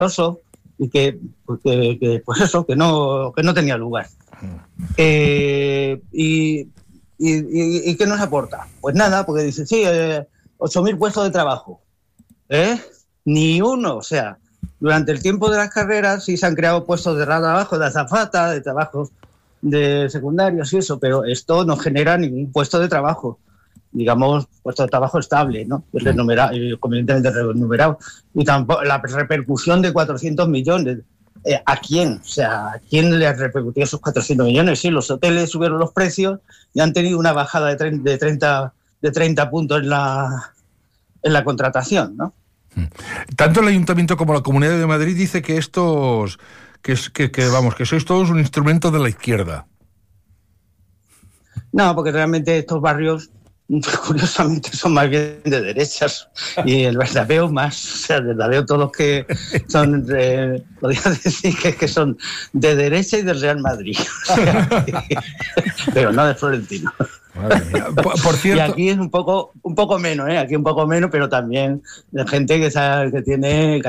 y que pues eso, que no tenía lugar. ¿Y qué nos aporta? Pues nada, porque dice, sí, 8.000 puestos de trabajo. Ni uno, o sea, durante el tiempo de las carreras sí se han creado puestos de trabajo, de azafata, de trabajos de secundarios y eso, pero esto no genera ningún puesto de trabajo, digamos, puesto de trabajo estable, ¿no? Convenientemente remunerado. Y tampoco la repercusión de 400 millones. ¿A quién? O sea, ¿a quién le ha repercutido esos 400 millones? Sí, los hoteles subieron los precios y han tenido una bajada de 30 puntos en la contratación, ¿no? Tanto el Ayuntamiento como la Comunidad de Madrid dice que estos... que sois todos un instrumento de la izquierda. No, porque realmente estos barrios, curiosamente, son más bien de derechas. Y el Bernabéu más, o sea, el Bernabéu todos los que son, podría decir que son de derecha y del Real Madrid. O sea, pero no de Florentino. Madre mía. Por cierto... Y aquí es un poco menos, aquí un poco menos, pero también de gente que tiene...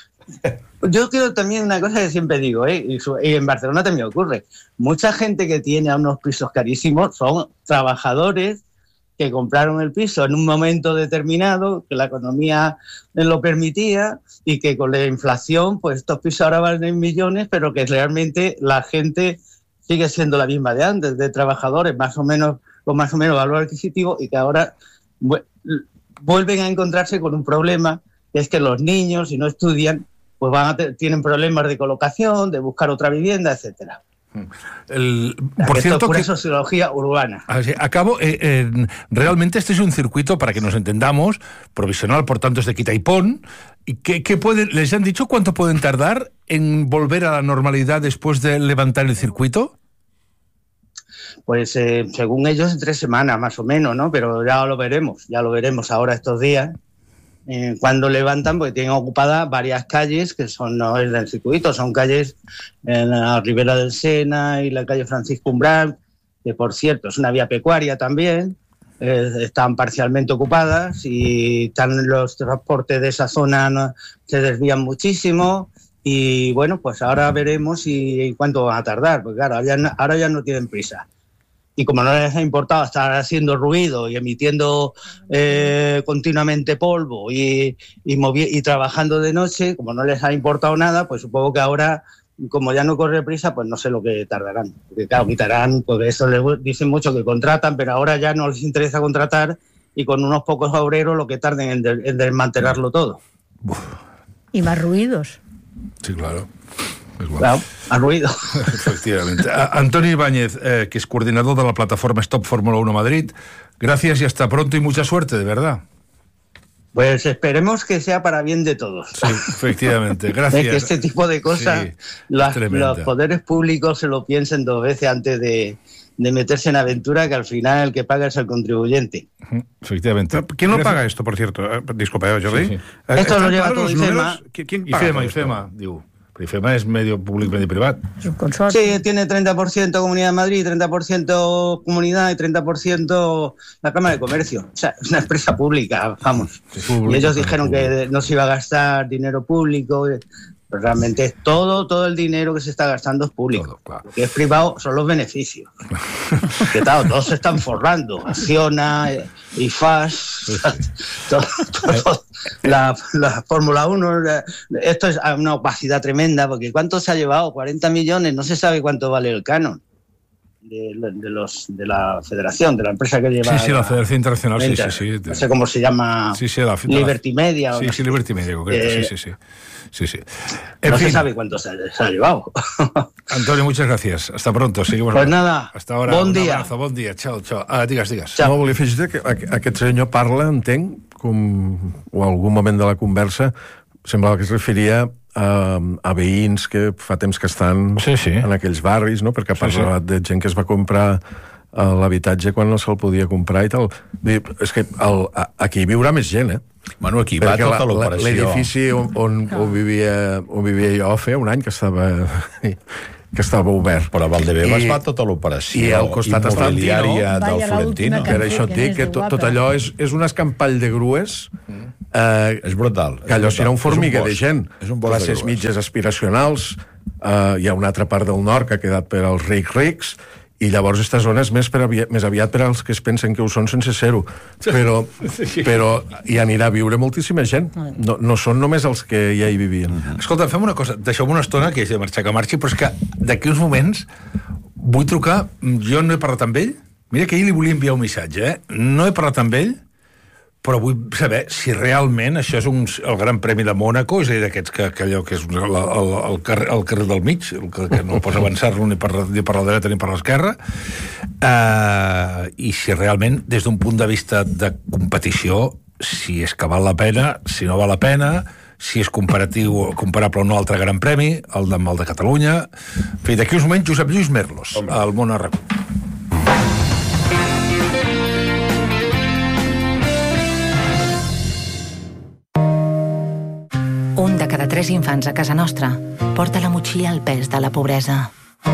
Yo creo también una cosa que siempre digo, y en Barcelona también ocurre. Mucha gente que tiene unos pisos carísimos son trabajadores que compraron el piso en un momento determinado, que la economía lo permitía, y que con la inflación, pues estos pisos ahora valen millones, pero que realmente la gente sigue siendo la misma de antes, de trabajadores con más o menos valor adquisitivo, y que ahora vuelven a encontrarse con un problema, que es que los niños, si no estudian, pues tienen problemas de colocación, de buscar otra vivienda, etcétera. Por cierto, pura sociología urbana. Realmente este es un circuito, para que nos entendamos, provisional, por tanto es de quita y pon. ¿Y les han dicho cuánto pueden tardar en volver a la normalidad después de levantar el circuito? Pues según ellos en 3 semanas más o menos, ¿no? Pero ya lo veremos ahora estos días. Cuando levantan, porque tienen ocupadas varias calles que no es del circuito, son calles en la ribera del Sena y la calle Francisco Umbral, que por cierto es una vía pecuaria también, están parcialmente ocupadas y los transportes de esa zona se desvían muchísimo. Y bueno, pues ahora veremos cuánto van a tardar, porque claro, ahora ya no tienen prisa. Y como no les ha importado estar haciendo ruido y emitiendo continuamente polvo y trabajando de noche, como no les ha importado nada, pues supongo que ahora, como ya no corre prisa, pues no sé lo que tardarán. Porque claro, quitarán, porque eso les dicen mucho que contratan, pero ahora ya no les interesa contratar, y con unos pocos obreros lo que tarden en desmantelarlo todo. Y más ruidos. Sí, claro. Claro, a ruido. Efectivamente. Antonio Ibáñez, que es coordinador de la plataforma Stop Fórmula 1 Madrid, gracias y hasta pronto y mucha suerte, de verdad. Pues esperemos que sea para bien de todos. Sí, efectivamente, gracias. Que este tipo de cosas, sí, los poderes públicos se lo piensen 2 veces antes de meterse en aventura, que al final el que paga es el contribuyente. Efectivamente. ¿Quién lo paga esto, por cierto? Disculpa, Jordi. Sí. Esto lo lleva todo IFEMA. ¿Quién paga IFEMA, digo. IFEMA es medio público, medio privado. Sí, tiene 30% Comunidad de Madrid, 30% Comunidad y 30% la Cámara de Comercio. O sea, es una empresa pública, vamos. Y ellos dijeron que no se iba a gastar dinero público. Pero realmente es todo el dinero que se está gastando es público. Todo, claro. Lo que es privado son los beneficios. Que claro, todos se están forrando. Acciona, IFAS, la Fórmula 1. Esto es una opacidad tremenda, porque ¿cuánto se ha llevado? 40 millones, no se sabe cuánto vale el canon. De la federación, de la empresa que lleva... Sí, la Federación Internacional, sí. No sé cómo se llama... Sí, Liberty Media. Sí, Liberty Media, concreto, sí. No se sabe cuánto se ha llevado. Antonio, muchas gracias. Hasta pronto. Seguimos. Pues nada, hasta ahora. Bon dia. Abrazo, bon dia. Chao. Digues. No, volia afegir que aquest senyor parla, entenc, o algun moment de la conversa, semblava que es referia a veïns que fa temps que estan en aquells barris, no? Perquè ha parlat de gent que es va comprar l'habitatge quan no se'l podia comprar i tal. És que aquí hi viurà més gent, Bueno, aquí va tota l'operació. L'edifici on vivia jo feia un any que estava obert. Però a Valdebebas va tota l'operació i al costat immobiliària del Florentino. Que ara això et dic, que tot allò és un escampall de grues És brutal. Que allò serà un formiguer de gent. Classes mitges aspiracionals, hi ha una altra part del nord que ha quedat per als rics, i llavors aquesta zona és més aviat per als que es pensen que ho són sense ser-ho. Però hi anirà a viure moltíssima gent. No són només els que ja hi vivien. Escolta, fem una cosa. Deixeu-me una estona, que és de marxar que marxi, però és que d'aquí uns moments vull trucar. Jo no he parlat amb ell. Mira que ahir li volia enviar un missatge, No he parlat amb ell, però vull saber si realment això és el Gran Premi de Mònaco, és a dir, d'aquests que allò que és el carrer del mig, que no pots avançar-lo ni per la dreta ni per l'esquerra, i si realment, des d'un punt de vista de competició, si és que val la pena, si no val la pena, si és comparable a un altre Gran Premi, el de Catalunya. En fi, d'aquí uns moments, Josep Lluís Merlos, al Món a RAC1. Un de cada 3 infants a casa nostra porta la motxilla al pes de la pobresa.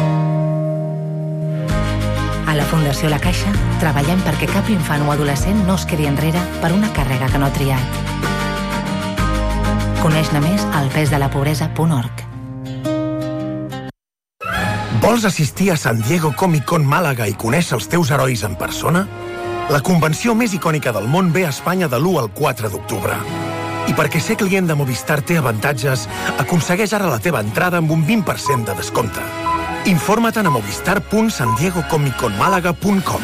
A la Fundació La Caixa treballem perquè cap infant o adolescent no es quedi enrere per una càrrega que no ha triat. Coneix-ne més al pesdelapobresa.org. Vols assistir a San Diego Comic Con Màlaga i conèixer els teus herois en persona? La convenció més icònica del món ve a Espanya de l'1 al 4 d'octubre. I perquè ser client de Movistar té avantatges, aconsegueix ara la teva entrada amb un 20% de descompte. Informa-te'n a movistar.sandiegocomicconmalaga.com.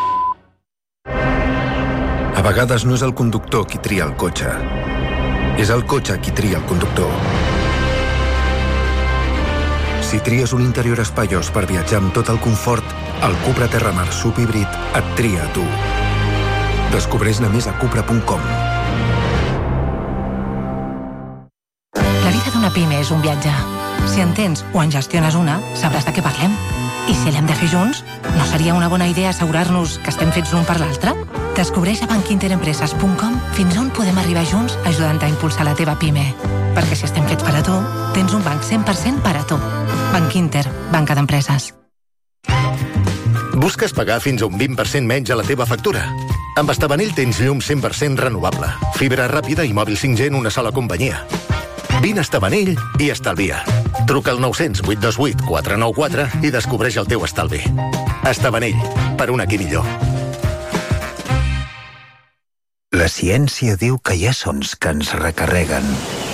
A vegades no és el conductor qui tria el cotxe. És el cotxe qui tria el conductor. Si tries un interior espaiós per viatjar amb tot el confort, el Cupra Terramar Subhíbrid et tria a tu. Descobreix-ne més a cupra.com. La vida d'una pime és un viatge. Si en tens o en gestiones una, sabràs de què parlem. I si l'hem de fer junts, no seria una bona idea assegurar-nos que estem fets l'un per l'altre? Descobreix a bankinterempreses.com fins on podem arribar junts ajudant-te a impulsar la teva pime. Perquè si estem fets per a tu, tens un banc 100% per a tu. Banc Inter, banca d'empreses. Busques pagar fins a un 20% menys a la teva factura? Amb Estabanell tens llum 100% renovable, fibra ràpida i mòbil 5G en una sola companyia. Vine a Estabanell i estalvia. Truca al 900 828 494 i descobreix el teu estalvi. Estabanell, per un aquí millor. La ciència diu que hi ha sons que ens recarreguen.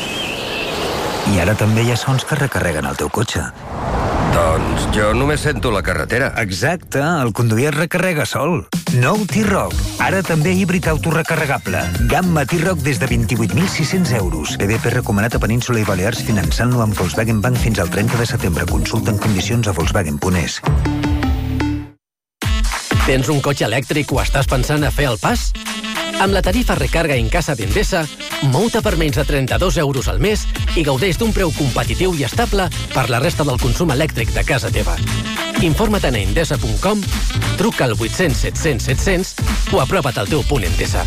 I ara també hi ha sons que recarreguen el teu cotxe. Doncs jo només sento la carretera. Exacte, el conduir es recarrega sol. Nou T-Roc, ara també híbrid autorecarregable. Gamma T-Roc des de 28.600 euros. BBP recomanat a Península i Balears finançant-lo amb Volkswagen Bank fins al 30 de setembre. Consulta en condicions a Volkswagen.es. Tens un cotxe elèctric o estàs pensant a fer el pas? Amb la tarifa Recarga en Casa d'Endesa, mou-te per menys de 32 euros al mes i gaudeix d'un preu competitiu i estable per la resta del consum elèctric de casa teva. Informa't a endesa.com, truca al 800 700 700 o apropa't al teu punt Endesa.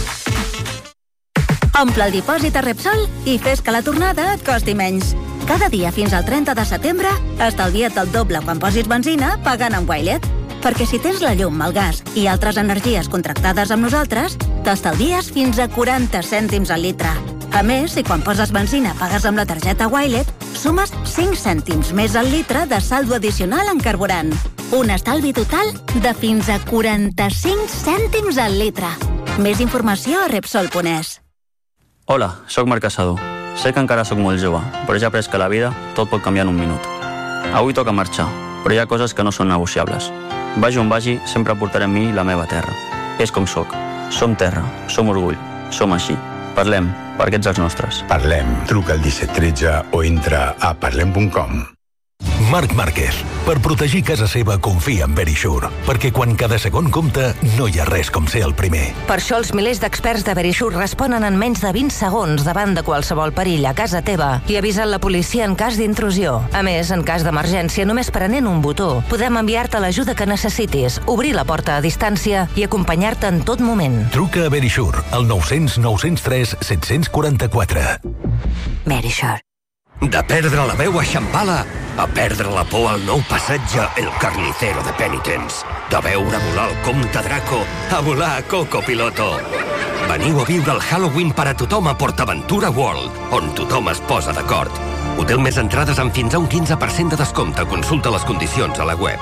Omple el dipòsit a Repsol i fes que la tornada et costi menys. Cada dia fins al 30 de setembre, estalvia't el doble quan posis benzina pagant amb Wilet. Perquè si tens la llum, el gas i altres energies contractades amb nosaltres, t'estalvies fins a 40 cèntims al litre. A més, si quan poses benzina pagues amb la targeta Wilet, sumes 5 cèntims més al litre de saldo addicional en carburant. Un estalvi total de fins a 45 cèntims al litre. Més informació a Repsol.es. Hola, sóc Marc Casado. Sé que encara sóc molt jove, però ja he après que la vida tot pot canviar en un minut. Avui toca marxar, però hi ha coses que no són negociables. Vagi on vagi, sempre portaré amb mi la meva terra. És com sóc. Som terra, som orgull, som així. Parlem, perquè ets els nostres. Parlem. Truca al 1713 o entra a parlem.com. Marc Márquez. Per protegir casa seva, confia en Verisure. Perquè quan cada segon compta, no hi ha res com ser el primer. Per això els milers d'experts de Verisure responen en menys de 20 segons davant de qualsevol perill a casa teva i avisen la policia en cas d'intrusió. A més, en cas d'emergència, només prenent un botó, podem enviar-te l'ajuda que necessitis, obrir la porta a distància i acompanyar-te en tot moment. Truca a Verisure, al 900 903 744. Verisure. De perdre la veu a Shambhala a perdre la por al nou passatge El Carnicero de Penitence. De veure volar el comte Draco a volar a Coco Piloto. Veniu a viure el Halloween per a tothom a PortAventura World, on tothom es posa d'acord. Hotel més entrades amb fins a un 15% de descompte. Consulta les condicions a la web.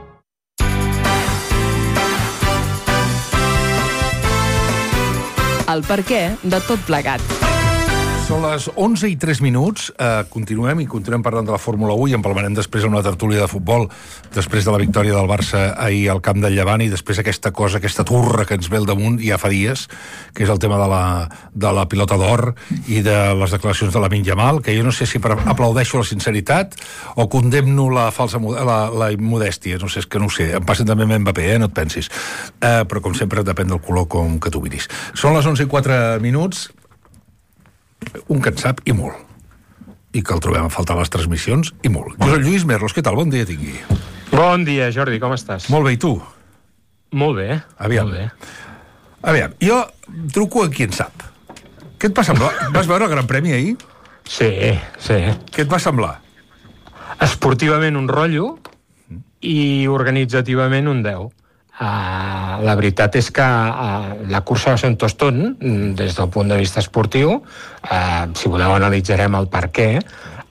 El perquè de tot plegat. Són les 11:03. Continuem parlant de la Fórmula 1 i en parlarem després amb la tertúlia de futbol, després de la victòria del Barça ahir al camp del Llevant i després aquesta turra que ens ve al damunt ja fa dies, que és el tema de la pilota d'or i de les declaracions de Lamine Yamal, que jo no sé si aplaudeixo la sinceritat o condemno la immodèstia, no sé, és que no ho sé. Em passen també amb Mbappé, no et pensis. Però com sempre depèn del color com que tu miris. Són les 11:04. Un que en sap i molt. I que el trobem a faltar a les transmissions i molt. Josep Lluís Merlos, què tal? Bon dia tingui. Bon dia, Jordi, com estàs? Molt bé, i tu? Molt bé. Aviam, jo truco a qui en sap. Què et va semblar? Vas veure el Gran Premi ahir? Sí. Què et va semblar? Esportivament un rotllo i organitzativament un 10. La veritat és que la cursa va ser un tostón des del punt de vista esportiu. Si voleu analitzarem el per què.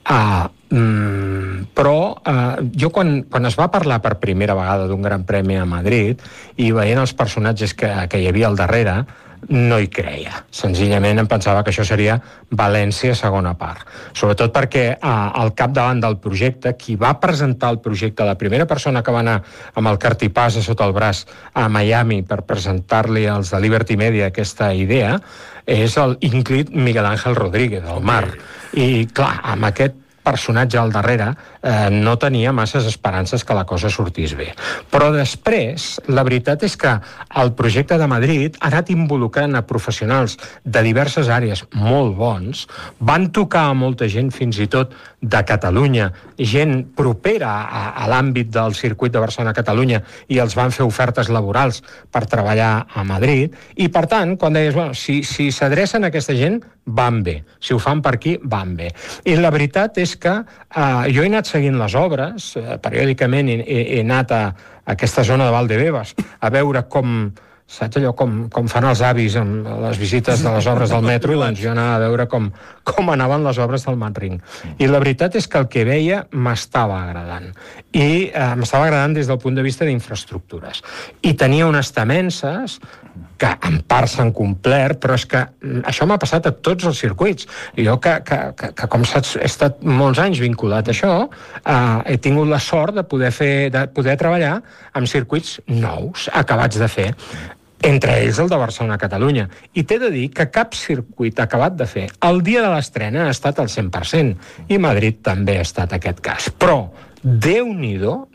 Però jo quan es va parlar per primera vegada d'un Gran Premi a Madrid i veient els personatges que hi havia al darrere, no hi creia. Senzillament em pensava que això seria València segona part. Sobretot perquè al capdavant del projecte, qui va presentar el projecte, la primera persona que va anar amb el cartipàs sota el braç a Miami per presentar-li als de Liberty Media aquesta idea, és el ínclit Miguel Ángel Rodríguez, del Mar. I clar, amb aquest personatge al darrere no tenia masses esperances que la cosa sortís bé. Però després, la veritat és que el projecte de Madrid ha anat involucrant a professionals de diverses àrees molt bons, van tocar a molta gent fins i tot de Catalunya, gent propera a l'àmbit del circuit de Barcelona-Catalunya, i els van fer ofertes laborals per treballar a Madrid, i per tant, quan deies, si s'adrecen a aquesta gent, van bé. Si ho fan per aquí, van bé. I la veritat és que jo he anat seguint les obres, periòdicament he anat a aquesta zona de Valdebebas a veure com fan els avis amb les visites de les obres del metro, i doncs jo anava a veure com anaven les obres del Manring. I la veritat és que el que veia m'estava agradant. I m'estava agradant des del punt de vista d'infraestructures. I tenia unes temences que en part s'han complert, però és que això m'ha passat a tots els circuits. Jo, que com saps, he estat molts anys vinculat a això, he tingut la sort de poder treballar amb circuits nous, acabats de fer, entre ells el de Barcelona-Catalunya. I t'he de dir que cap circuit acabat de fer el dia de l'estrena ha estat al 100%, i Madrid també ha estat aquest cas. Però, Déu-n'hi-do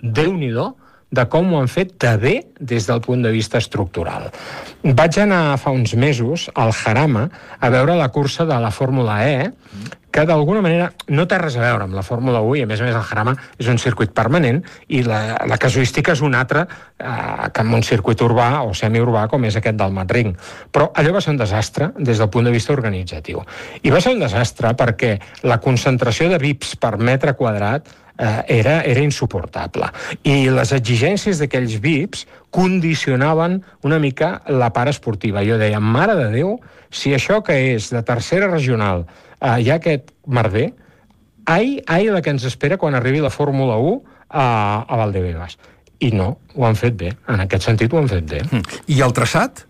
de com ho han fet de bé des del punt de vista estructural. Vaig anar fa uns mesos al Jarama a veure la cursa de la Fórmula E, que d'alguna manera no té res a veure amb la Fórmula 1, i a més el Jarama és un circuit permanent, i la casuística és una altra que en un circuit urbà o semiurbà com és aquest del Manring. Però allò va ser un desastre des del punt de vista organitzatiu. I va ser un desastre perquè la concentració de VIPs per metre quadrat era insuportable. I les exigències d'aquells VIPs condicionaven una mica la part esportiva. Jo deia, mare de Déu, si això que és de tercera regional hi ha aquest merder, ai la que ens espera quan arribi la Fórmula 1 a Valdebebas. I no, ho han fet bé. En aquest sentit ho han fet bé. I el traçat?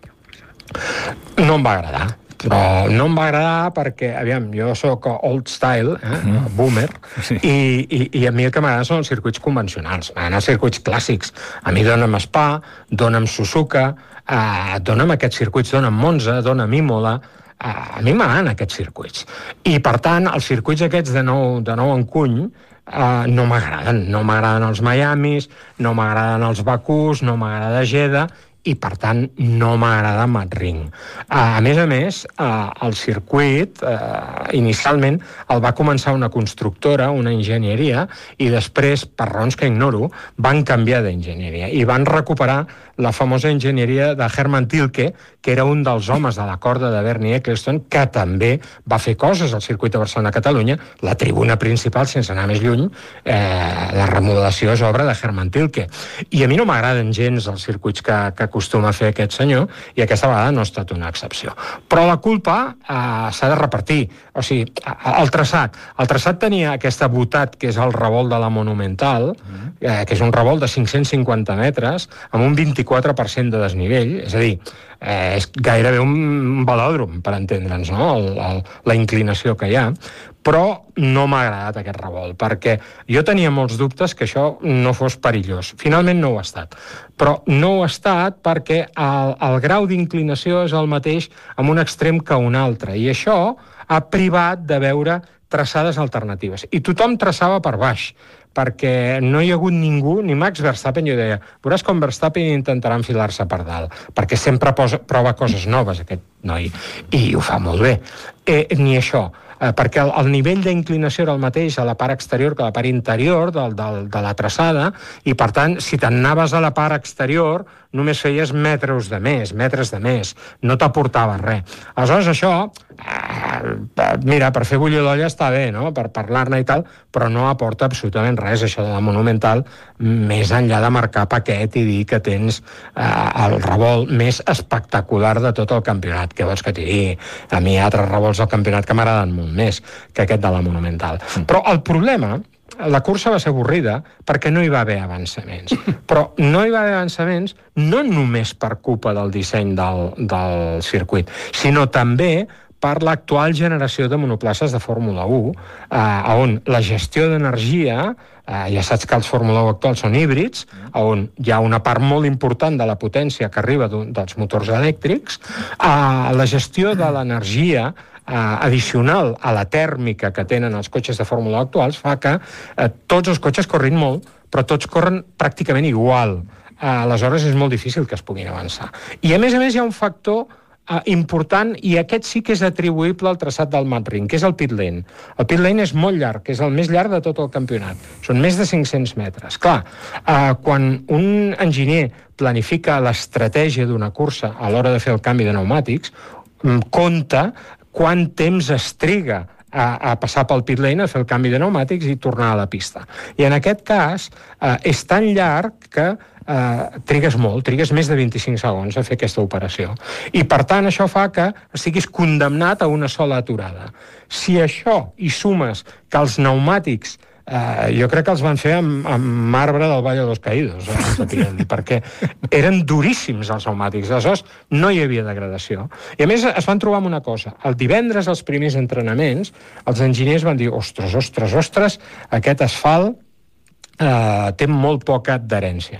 No em va agradar. Però no em va agradar perquè, aviam, jo sóc old style, boomer, i a mi el que m'agrada són els circuits convencionals, m'agraden els circuits clàssics. A mi dona'm Spa, dona'm Suzuka, dona'm aquests circuits, dona'm Monza, dona'm Imola. A mi m'agraden aquests circuits. I, per tant, els circuits aquests de nou encuny no m'agraden. No m'agraden els Miamis, no m'agraden els Bakús, no m'agrada Jeddah, i, per tant, no m'agrada Manring. A més, el circuit, inicialment, el va començar una constructora, una enginyeria, i després, per raons que ignoro, van canviar d'enginyeria i van recuperar la famosa enginyeria de Hermann Tilke, que era un dels homes de la corda de Bernie Ecclestone, que també va fer coses al circuit de Barcelona-Catalunya. La tribuna principal, sense anar més lluny, la remodelació és obra de Hermann Tilke. I a mi no m'agraden gens els circuits que acostuma a fer aquest senyor, i aquesta vegada no ha estat una excepció. Però la culpa s'ha de repartir. O sigui, el traçat tenia aquesta botat, que és el revolt de la Monumental, que és un revolt de 550 metres, amb un 24% de desnivell, és a dir, és gairebé un velòdrom, per entendre'ns, no? La inclinació que hi ha, però no m'ha agradat aquest revolt, perquè jo tenia molts dubtes que això no fos perillós. Finalment no ho ha estat. Però no ho ha estat perquè el grau d'inclinació és el mateix en un extrem que un altre, i això ha privat de veure traçades alternatives. I tothom traçava per baix, perquè no hi ha hagut ningú, ni Max Verstappen, jo deia, veuràs com Verstappen intentarà enfilar-se per dalt, perquè sempre prova coses noves, aquest noi, i ho fa molt bé. Ni això, perquè el nivell d'inclinació era el mateix a la part exterior que a la part interior de la traçada, i per tant, si t'anaves a la part exterior, només feies metres de més, no t'aportava res. Aleshores, això, mira, per fer bullir l'olla està bé, no?, per parlar-ne i tal, però no aporta absolutament res, això de la Monumental, més enllà de marcar paquet i dir que tens el revolt més espectacular de tot el campionat. Què vols que t'hi digui? A mi hi ha altres revolts del campionat que m'agraden molt més que aquest de la Monumental. Però el problema, la cursa va ser avorrida perquè no hi va haver avançaments. Però no hi va haver avançaments no només per culpa del disseny del circuit, sinó també per l'actual generació de monoplaces de Fórmula 1, on la gestió d'energia, ja saps que els Fórmula 1 actuals són híbrids, on hi ha una part molt important de la potència que arriba dels motors elèctrics, la gestió de l'energia addicional a la tèrmica que tenen els cotxes de Fórmula 1 actuals fa que tots els cotxes corrin molt, però tots corren pràcticament igual. Aleshores és molt difícil que es puguin avançar. I a més hi ha un factor important, i aquest sí que és atribuïble al traçat del Nürburgring, que és el pit lane. El pit lane és molt llarg, és el més llarg de tot el campionat. Són més de 500 metres. Clar, quan un enginyer planifica l'estratègia d'una cursa a l'hora de fer el canvi de pneumàtics, compta quant temps es triga a passar pel pit lane, a fer el canvi de pneumàtics i tornar a la pista. I en aquest cas és tan llarg que trigues molt, trigues més de 25 segons a fer aquesta operació. I per tant això fa que estiguis condemnat a una sola aturada. Si això hi sumes que els pneumàtics jo crec que els van fer amb marbre del Valle de los Caídos, perquè eren duríssims els pneumàtics, aleshores no hi havia degradació. I a més es van trobar amb una cosa, el divendres als primers entrenaments els enginyers van dir, ostres, aquest asfalt té molt poca adherència.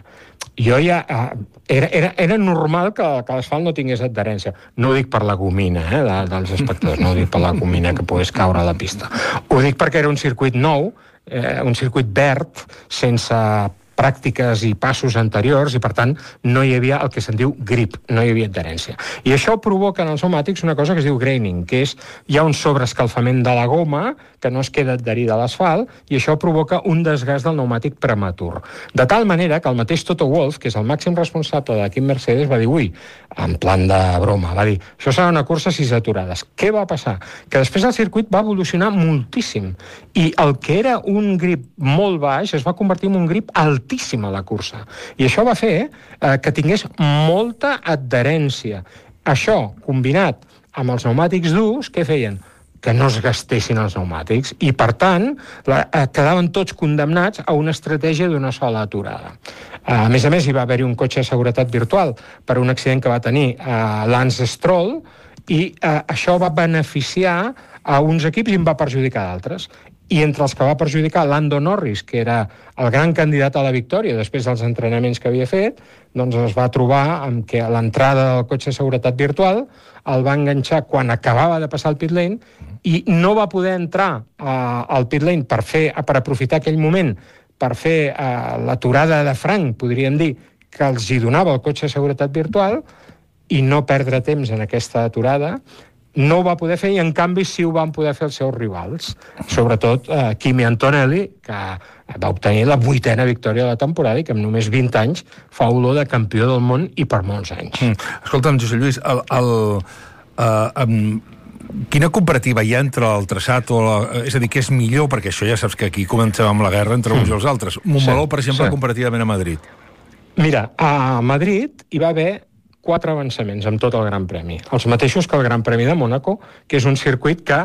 Era normal que l'asfalt no tingués adherència. No ho dic per la gomina dels espectadors, no ho dic per la gomina que pogués caure a la pista. Ho dic perquè era un circuit nou, un circuit verd, sense pràctiques i passos anteriors, i per tant no hi havia el que se'n diu grip, no hi havia adherència. I això provoca en els pneumàtics una cosa que es diu graining, que és hi ha un sobreescalfament de la goma que no es queda adherida a l'asfalt, i això provoca un desgast del pneumàtic prematur. De tal manera que el mateix Toto Wolff, que és el màxim responsable de l'equip Mercedes, va dir, en plan de broma, va dir, això serà una cursa 6 aturades. Què va passar? Que després el circuit va evolucionar moltíssim, i el que era un grip molt baix es va convertir en un grip altíssim a la cursa. I això va fer que tingués molta adherència. Això, combinat amb els pneumàtics durs, què feien? Que no es gastessin els pneumàtics, i per tant quedaven tots condemnats a una estratègia d'una sola aturada. A més, hi va haver-hi un cotxe de seguretat virtual per un accident que va tenir Lance Stroll, i això va beneficiar a uns equips i en va perjudicar d'altres. I entre els que va perjudicar Lando Norris, que era el gran candidat a la victòria després dels entrenaments que havia fet, doncs es va trobar amb que l'entrada del cotxe de seguretat virtual el va enganxar quan acabava de passar el pit lane, i no va poder entrar al pit lane per aprofitar aquell moment, per fer l'aturada de franc, podríem dir, que els hi donava el cotxe de seguretat virtual, i no perdre temps en aquesta aturada. No ho va poder fer, i en canvi sí ho van poder fer els seus rivals, sobretot Kimi Antonelli, que va obtenir la 8ª victòria de la temporada i que amb només 20 anys fa olor de campió del món, i per molts anys. Escolta'm, Josep Lluís, quina comparativa hi ha entre el traçat és a dir, què és millor, perquè això ja saps que aquí comencem amb la guerra entre uns i els altres. Montmeló, per exemple, comparativament a Madrid. Mira, a Madrid hi va haver 4 avançaments amb tot el Gran Premi. Els mateixos que el Gran Premi de Mònaco, que és un circuit que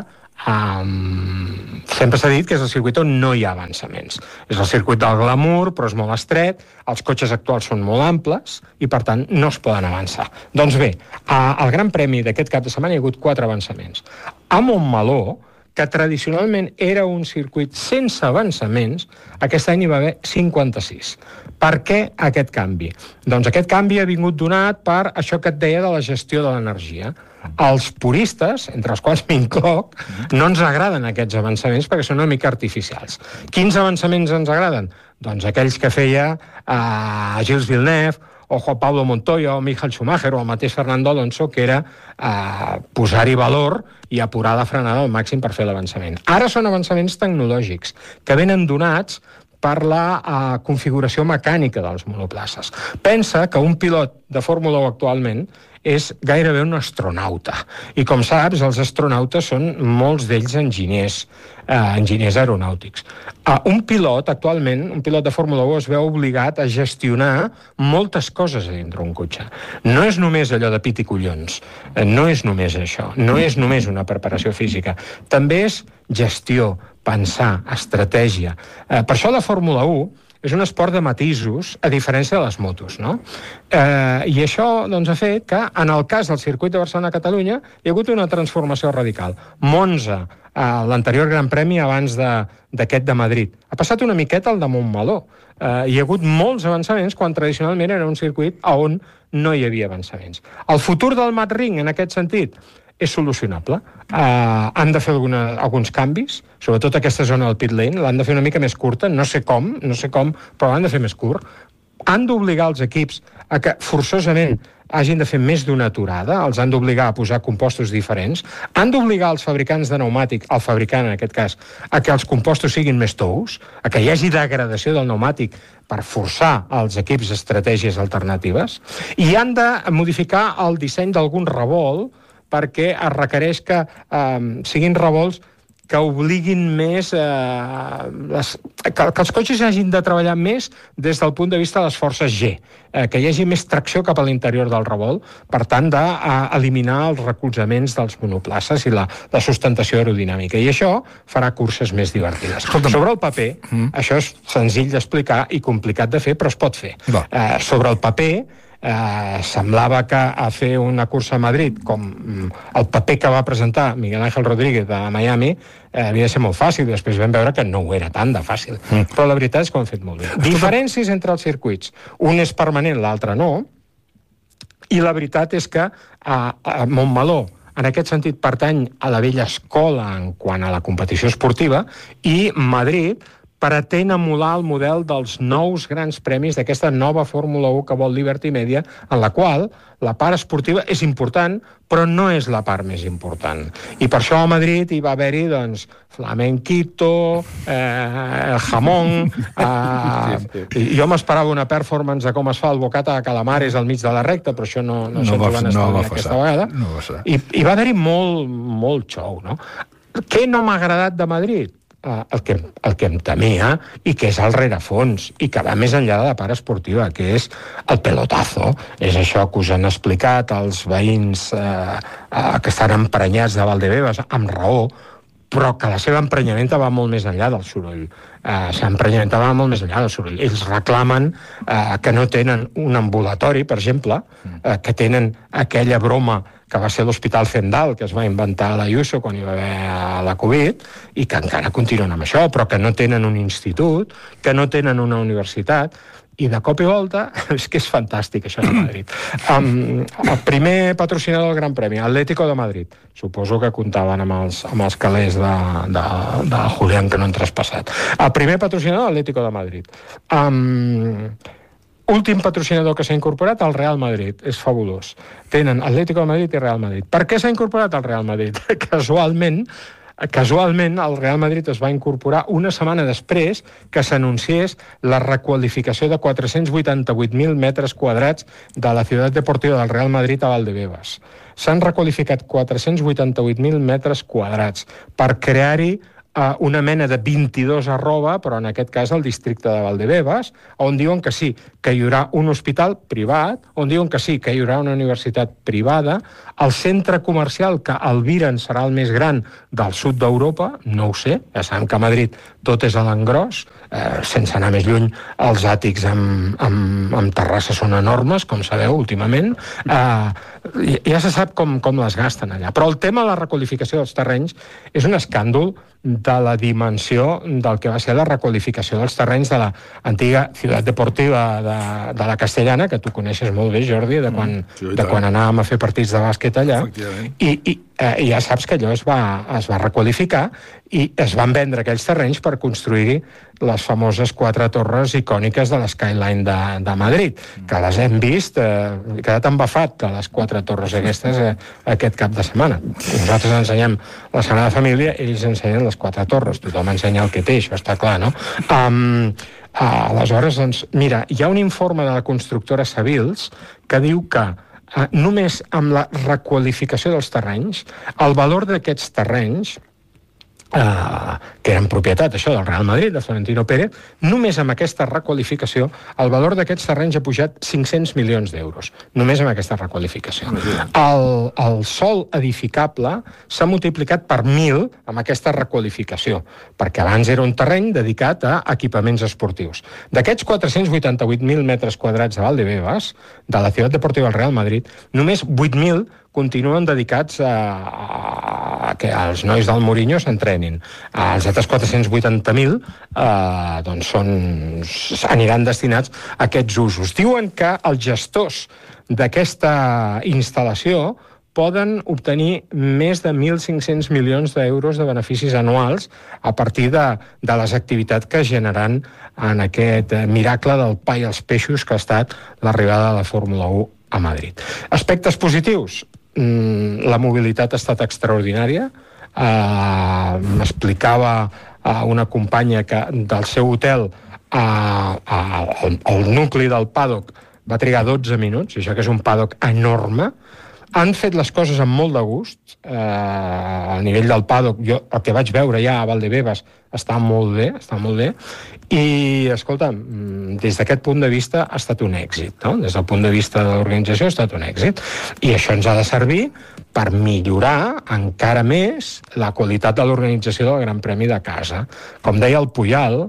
sempre s'ha dit que és el circuit on no hi ha avançaments. És el circuit del glamour, però és molt estret, els cotxes actuals són molt amples i, per tant, no es poden avançar. Doncs bé, al Gran Premi d'aquest cap de setmana hi ha hagut 4 avançaments. A Montmeló, que tradicionalment era un circuit sense avançaments, aquest any hi va haver 56. Per què aquest canvi? Doncs aquest canvi ha vingut donat per això que et deia de la gestió de l'energia. Els puristes, entre els quals m'incloc, no ens agraden aquests avançaments perquè són una mica artificials. Quins avançaments ens agraden? Doncs aquells que feia Gilles Villeneuve, o Juan Pablo Montoya, o Michael Schumacher, o el mateix Fernando Alonso, que era posar-hi valor i apurar la frenada al màxim per fer l'avançament. Ara són avançaments tecnològics que venen donats per la configuració mecànica dels monoplaces. Pensa que un pilot de Fórmula 1 actualment és gairebé un astronauta. I com saps, els astronautes són molts d'ells enginyers aeronàutics. Un pilot, actualment, un pilot de Fórmula 1 es veu obligat a gestionar moltes coses a dintre un cotxe. No és només allò de pit i collons, no és només això, no és només una preparació física. També és gestió, pensar, estratègia. Per això la Fórmula 1 és un esport de matisos, a diferència de les motos, no? I això doncs, ha fet que, en el cas del circuit de Barcelona-Catalunya, hi ha hagut una transformació radical. Monza, l'anterior Gran Premi abans d'aquest de Madrid. Ha passat una miqueta al de Montmeló. Hi ha hagut molts avançaments quan tradicionalment era un circuit on no hi havia avançaments. El futur del Mad Ring, en aquest sentit, és solucionable. Han de fer alguns canvis, sobretot aquesta zona del pit lane, l'han de fer una mica més curta, no sé com, però l'han de fer més curt. Han d'obligar els equips a que forçosament hagin de fer més d'una aturada, els han d'obligar a posar compostos diferents, han d'obligar els fabricants de pneumàtic, el fabricant en aquest cas, a que els compostos siguin més tous, a que hi hagi degradació del pneumàtic per forçar als equips estratègies alternatives, i han de modificar el disseny d'algun revolt perquè es requereix que siguin revolts que obliguin més... que els cotxes hagin de treballar més des del punt de vista de les forces G, que hi hagi més tracció cap a l'interior del revolt, per tant, d'eliminar els recolzaments dels monoplaces i la sustentació aerodinàmica. I això farà curses més divertides. Sobre el paper, això és senzill d'explicar i complicat de fer, però es pot fer. Sobre el paper, semblava que a fer una cursa a Madrid, com el paper que va presentar Miguel Ángel Rodríguez de Miami, havia de ser molt fàcil, i després vam veure que no ho era tant de fàcil. Però la veritat és que ho han fet molt bé. Diferències entre els circuits. Un és permanent, l'altre no, i la veritat és que a Montmeló, en aquest sentit, pertany a la vella escola en quant a la competició esportiva, i Madrid pretén emular el model dels nous grans premis d'aquesta nova Fórmula 1 que vol Liberty Media, en la qual la part esportiva és important, però no és la part més important. I per això a Madrid hi va haver-hi, doncs, flamenquito, el jamón... Jo m'esperava una performance de com es fa el bocata de calamares al mig de la recta, però això no ens ho van estalviar aquesta vegada. I va haver-hi molt xou, no? Què no m'ha agradat de Madrid? El que em temia i que és el rerefons i que va més enllà de la part esportiva, que és el pelotazo. És això que us han explicat els veïns que estan emprenyats de Valdebebas, amb raó, però que la seva emprenyamenta va molt més enllà del soroll. Ells reclamen que no tenen un ambulatori, per exemple, que tenen aquella broma que va ser l'Hospital Zendal, que es va inventar l'Ayuso quan hi va haver la Covid, i que encara continuen amb això, però que no tenen un institut, que no tenen una universitat, i de cop i volta, és que és fantàstic això de Madrid. El primer patrocinador del Gran Premi, Atlético de Madrid. Suposo que comptaven amb els calés de Julián que no han traspassat. El primer patrocinador, Atlético de Madrid. Últim patrocinador que s'ha incorporat, el Real Madrid. És fabulós. Tenen Atlético de Madrid i Real Madrid. Per què s'ha incorporat el Real Madrid? Casualment, el Real Madrid es va incorporar una setmana després que s'anunciés la requalificació de 488.000 metres quadrats de la ciutat deportiva del Real Madrid a Valdebebas. S'han requalificat 488.000 metres quadrats per crear-hi una mena de 22 arroba, però en aquest cas al districte de Valdebebas, on diuen que sí, que hi haurà un hospital privat, on diuen que sí, que hi haurà una universitat privada, el centre comercial que albiren serà el més gran del sud d'Europa, no ho sé, ja sabem que a Madrid tot és a l'engròs, sense anar més lluny, els àtics amb terrasses són enormes, com sabeu, últimament. Ja se sap com les gasten allà. Però el tema de la requalificació dels terrenys és un escàndol de la dimensió del que va ser la requalificació dels terrenys de l'antiga Ciutat Deportiva de la Castellana, que tu coneixes molt bé, Jordi, de quan anàvem a fer partits de bàsquet allà. I ja saps que allò es va requalificar i es van vendre aquells terrenys per construir-hi les famoses 4 torres icòniques de l'Skyline de Madrid, que les hem vist, he quedat embafat de les 4 torres aquestes aquest cap de setmana. Nosaltres ensenyem la Sagrada Família, ells ensenyen les 4 torres, tothom ensenya el que té, això està clar, no? Aleshores, doncs, mira, hi ha un informe de la constructora Savils que diu que només amb la requalificació dels terrenys, el valor d'aquests terrenys, que eren propietat, això, del Real Madrid, de Florentino Pérez, només amb aquesta requalificació, el valor d'aquests terrenys ha pujat 500 milions d'euros, només amb aquesta requalificació. El sòl edificable s'ha multiplicat per 1.000 amb aquesta requalificació, perquè abans era un terreny dedicat a equipaments esportius. D'aquests 488.000 metres quadrats de Valdebebas, de la Ciutat Deportiva del Real Madrid, només 8.000 continuen dedicats a que els nois del Mourinho s'entrenin. Els altres 480.000 doncs aniran destinats a aquests usos. Diuen que els gestors d'aquesta instal·lació poden obtenir més de 1.500 milions d'euros de beneficis anuals a partir de les activitats que generaran en aquest miracle del pa i els peixos que ha estat l'arribada de la Fórmula 1 a Madrid. Aspectes positius. La mobilitat ha estat extraordinària. M'explicava una companya que del seu hotel al nucli del paddock va trigar 12 minuts, això que és un paddock enorme. Han fet les coses amb molt de gust. A nivell del paddock, jo el que vaig veure ja a Valdebebas està molt bé, i, escolta, des d'aquest punt de vista ha estat un èxit, no? Des del punt de vista de l'organització ha estat un èxit. I això ens ha de servir per millorar encara més la qualitat de l'organització del Gran Premi de casa. Com deia el Pujal,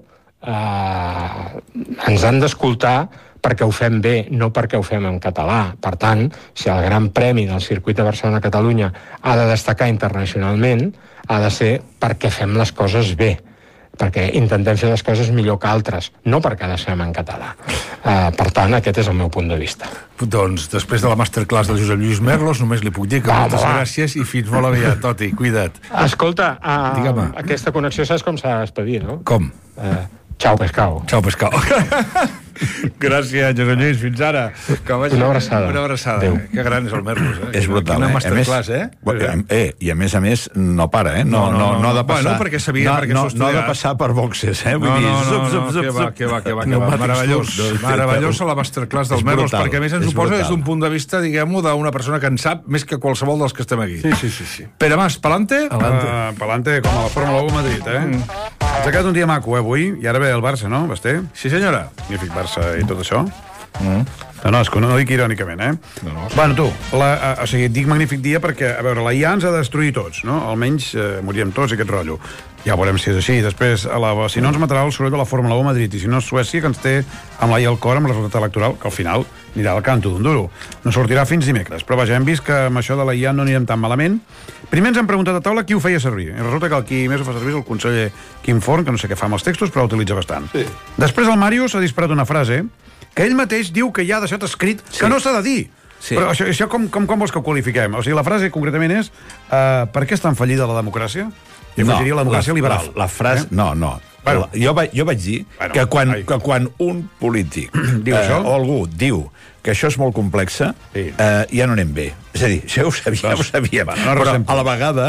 ens han d'escoltar perquè ho fem bé, no perquè ho fem en català. Per tant, si el Gran Premi del Circuit de Barcelona-Catalunya ha de destacar internacionalment, ha de ser perquè fem les coses bé, perquè intentem fer les coses millor que altres, no perquè les fem en català. Per tant, aquest és el meu punt de vista. Doncs, després de la masterclass del Josep Lluís Merlos, només li puc dir que moltes gràcies i fins molt aviat, Toti, cuida't. Escolta, aquesta connexió saps com s'ha de despedir, no? Com? Ciao, pescao. Ciao, pescao. Gràcies, Josep Lluís, fins ara. Una abraçada. Una abraçada. Que gran és el Merlos, És brutal, Una masterclass, I a més, no para, No ha de passar... Bueno, perquè sabia, perquè s'ho ha estudiat. No ha de passar per boxes, Vull dir, que va. Meravellós a la masterclass del Merlos, perquè a més ens ho posa des d'un punt de vista, diguem-ho, d'una persona que en sap més que qualsevol dels que estem aquí. Sí. Pere Mas, pa'lante? Pa'lante, com a la Fórmula 1 a Madrid, Ens ha quedat un dia maco, avui, i ara ve el Barça, no, Basté? Sí, senyora. Magnífic Barça i tot això. No dic irònicament, Bueno, tu, o sigui, dic magnífic dia perquè, a veure, la IA ens ha de destruir tots, no? Almenys moríem tots, aquest rotllo. Ja veurem si és així. Després, si no ens matarà el soroll de la Fórmula 1 a Madrid, i si no és Suècia, que ens té amb l'ai al cor amb el resultat electoral, que al final anirà al canto d'un duro. No sortirà fins dimecres. Però vaja, hem vist que amb això de la IA no anirem tan malament. Primer ens han preguntat a taula qui ho feia servir. I resulta que el qui més ho fa servir és el conseller Quim Forn, que no sé què fa amb els textos, però l'utilitza bastant. Sí. Després el Màrius ha disparat una frase que ell mateix diu que ja ha deixat escrit que no s'ha de dir. Sí. Però això com vols que ho qualifiquem? O sigui, la frase concretament és per què és tan fallida la democràcia? Jo afegiria la democràcia liberal. La frase... No. Bueno, jo vaig dir que quan un polític o algú diu que això és molt complex, ja no anem bé. És a dir, això ho sabíem. Però a la vegada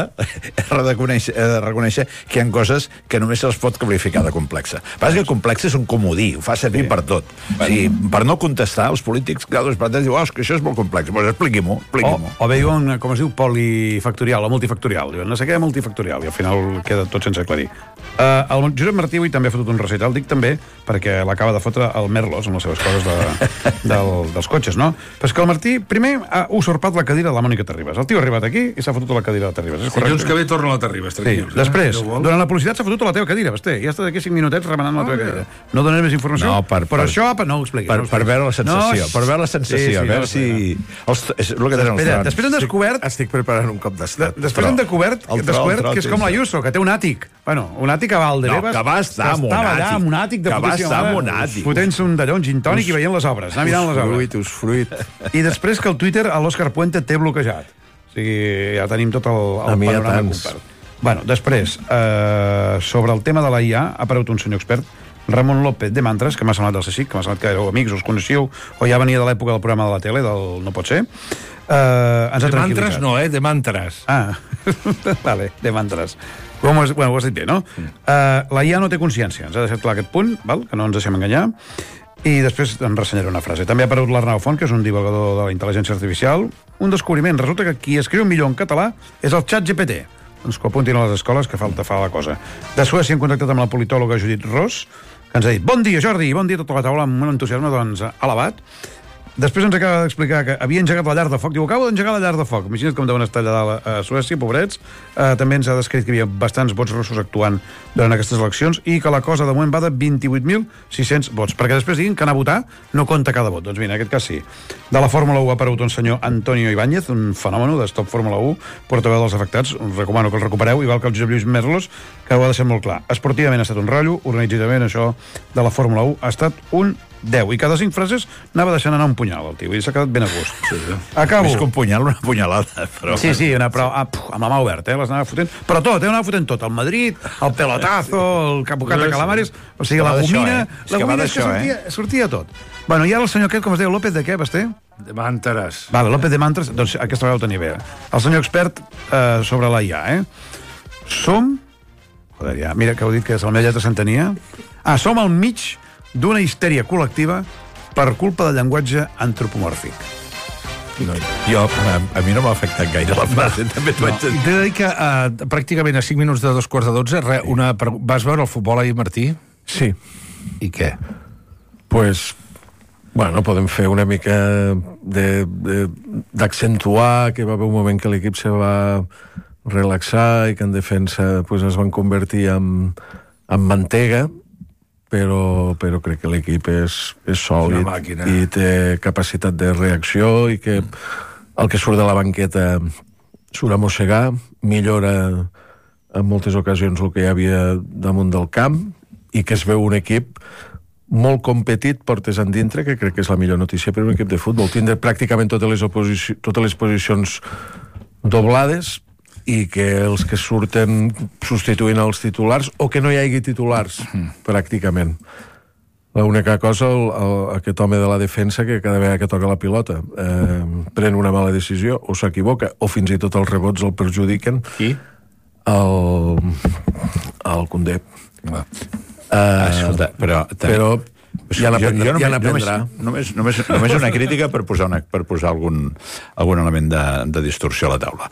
he de reconèixer que hi ha coses que només se les pot qualificar de complexa. Passa que complexa és un comodí, ho fa servir per tot. O sigui, per no contestar, els polítics cada dos per tres diuen, que això és molt complex. Doncs expliqui-m'ho. O bé diuen, com es diu, polifactorial o multifactorial. Diuen, no sé què, multifactorial, i al final queda tot sense aclarir. El Josep Martí avui també ha fotut un recital, dic també perquè l'acaba de fotre el Merlos amb les seves coses dels cotxes, no? Però és que el Martí primer ha usurpat la cadira de la Mònica Terribas. El tio ha arribat aquí i s'ha fotut a la cadira de Terribas. Dilluns que ve torna a la Terribas, tranquils. Sí. Després, durant la publicitat s'ha fotut a la teva cadira, Basté. Ja està d'aquí 5 minutets remenant la teva cadira. No dones més informació? No, però això no ho expliquis. Per veure la sensació, per veure la sensació, a veure si... És el que tenen els trons. Després han descobert... Estic preparant un cop d'estat. Després han descobert que és com la Ayuso, que té un àtic. Bueno, un àtic a Valdebebas. No, que va estar en un àtic. Que va estar en un àtic. Fotent-se un d'allò, un gin tònic i veient les obres. Anar mirant les obres. Fruit. I després que el Twitter a l'Òscar Puente té bloquejat. O sigui, ja tenim tot el panorama complet. Bueno, després, sobre el tema de la IA, ha aparegut un senyor expert, Ramon López de Mantres, que m'ha semblat del CSIC, que m'ha semblat que éreu amics, us coneixíeu, o ja venia de l'època del programa de la tele, del No pot ser. De Mantres no, de Mantres. Ah, vale, de Mantres. Bueno, ho has dit bé, no? La IA no té consciència, ens ha deixat clar aquest punt, val? Que no ens deixem enganyar. I després en ressenyaré una frase. També ha aparegut l'Arnau Font, que és un divulgador de la intel·ligència artificial. Un descobriment. Resulta que qui escriu millor en català és el ChatGPT. Doncs que ho apuntin a les escoles, que falta fa la cosa. De Suècia hem contactat amb la politòloga Judit Ros, que ens ha dit, bon dia, Jordi, bon dia a tota la taula, amb un entusiasme, doncs, elevat. Després ens acaba d'explicar que havia engegat la llar de foc. Diu, acabo d'engegar la llar de foc. Imagina't com deuen estar allà a Suècia, pobrets. També ens ha descrit que hi havia bastants vots russos actuant durant aquestes eleccions i que la cosa de moment va de 28.600 vots. Perquè després diguin que anar a votar no compta cada vot. Doncs mira, en aquest cas sí. De la Fórmula 1 ha aparegut un senyor Antonio Ibáñez, un fenomen de Stop Fórmula 1, portaveu dels afectats. Us recomano que el recupereu, igual que el Josep Lluís Merlos, que ho ha deixat molt clar. Esportivament ha estat un rotllo, organitzativament això de la Fórmula 1 ha estat un 10, i cada 5 frases anava deixant anar un punyal el tio, i s'ha quedat ben a gust. Sí. Acabo. Més que un punyal, una punyalada. Però... Sí, amb la mà oberta, les anava fotent, però tot, anava fotent tot, el Madrid, el pelotazo, el capocat de calamares, o sigui, la gomina, sortia tot. Bueno, i ara el senyor aquest, com es deia, López de què, Basté? De Mantres. Vale, López de Mantres, doncs aquesta vegada ho tenia bé. El senyor expert sobre la IA, Som... Joder, ja, mira que heu dit que és el meu lletra s'entenia. Som al mig d'una histèria col·lectiva per culpa del llenguatge antropomòrfic. No, a mi no m'ha afectat gaire la frase, també t'ho haig de dir. T'he de dir que pràcticament a 5 minuts de 11:45, vas veure el futbol ahir, Martí? Sí. I què? Pues, bueno, podem fer una mica d'accentuar que va haver un moment que l'equip se va relaxar i que en defensa pues, es van convertir en mantega, però crec que l'equip és sòlid i té capacitat de reacció i que el que surt de la banqueta surt a mossegar, millora en moltes ocasions el que hi havia damunt del camp i que es veu un equip molt competit portes endintre, que crec que és la millor notícia per un equip de futbol. Tindre pràcticament totes les posicions doblades i que els que surten substituint els titulars o que no hi hagi titulars, pràcticament. L'única cosa, aquest home de la defensa que cada vegada que toca la pilota pren una mala decisió o s'equivoca o fins i tot els rebots el perjudiquen. Qui? El Koundé. Escolta, però ja n'aprendrà. Només una crítica per posar algun element de distorsió a la taula.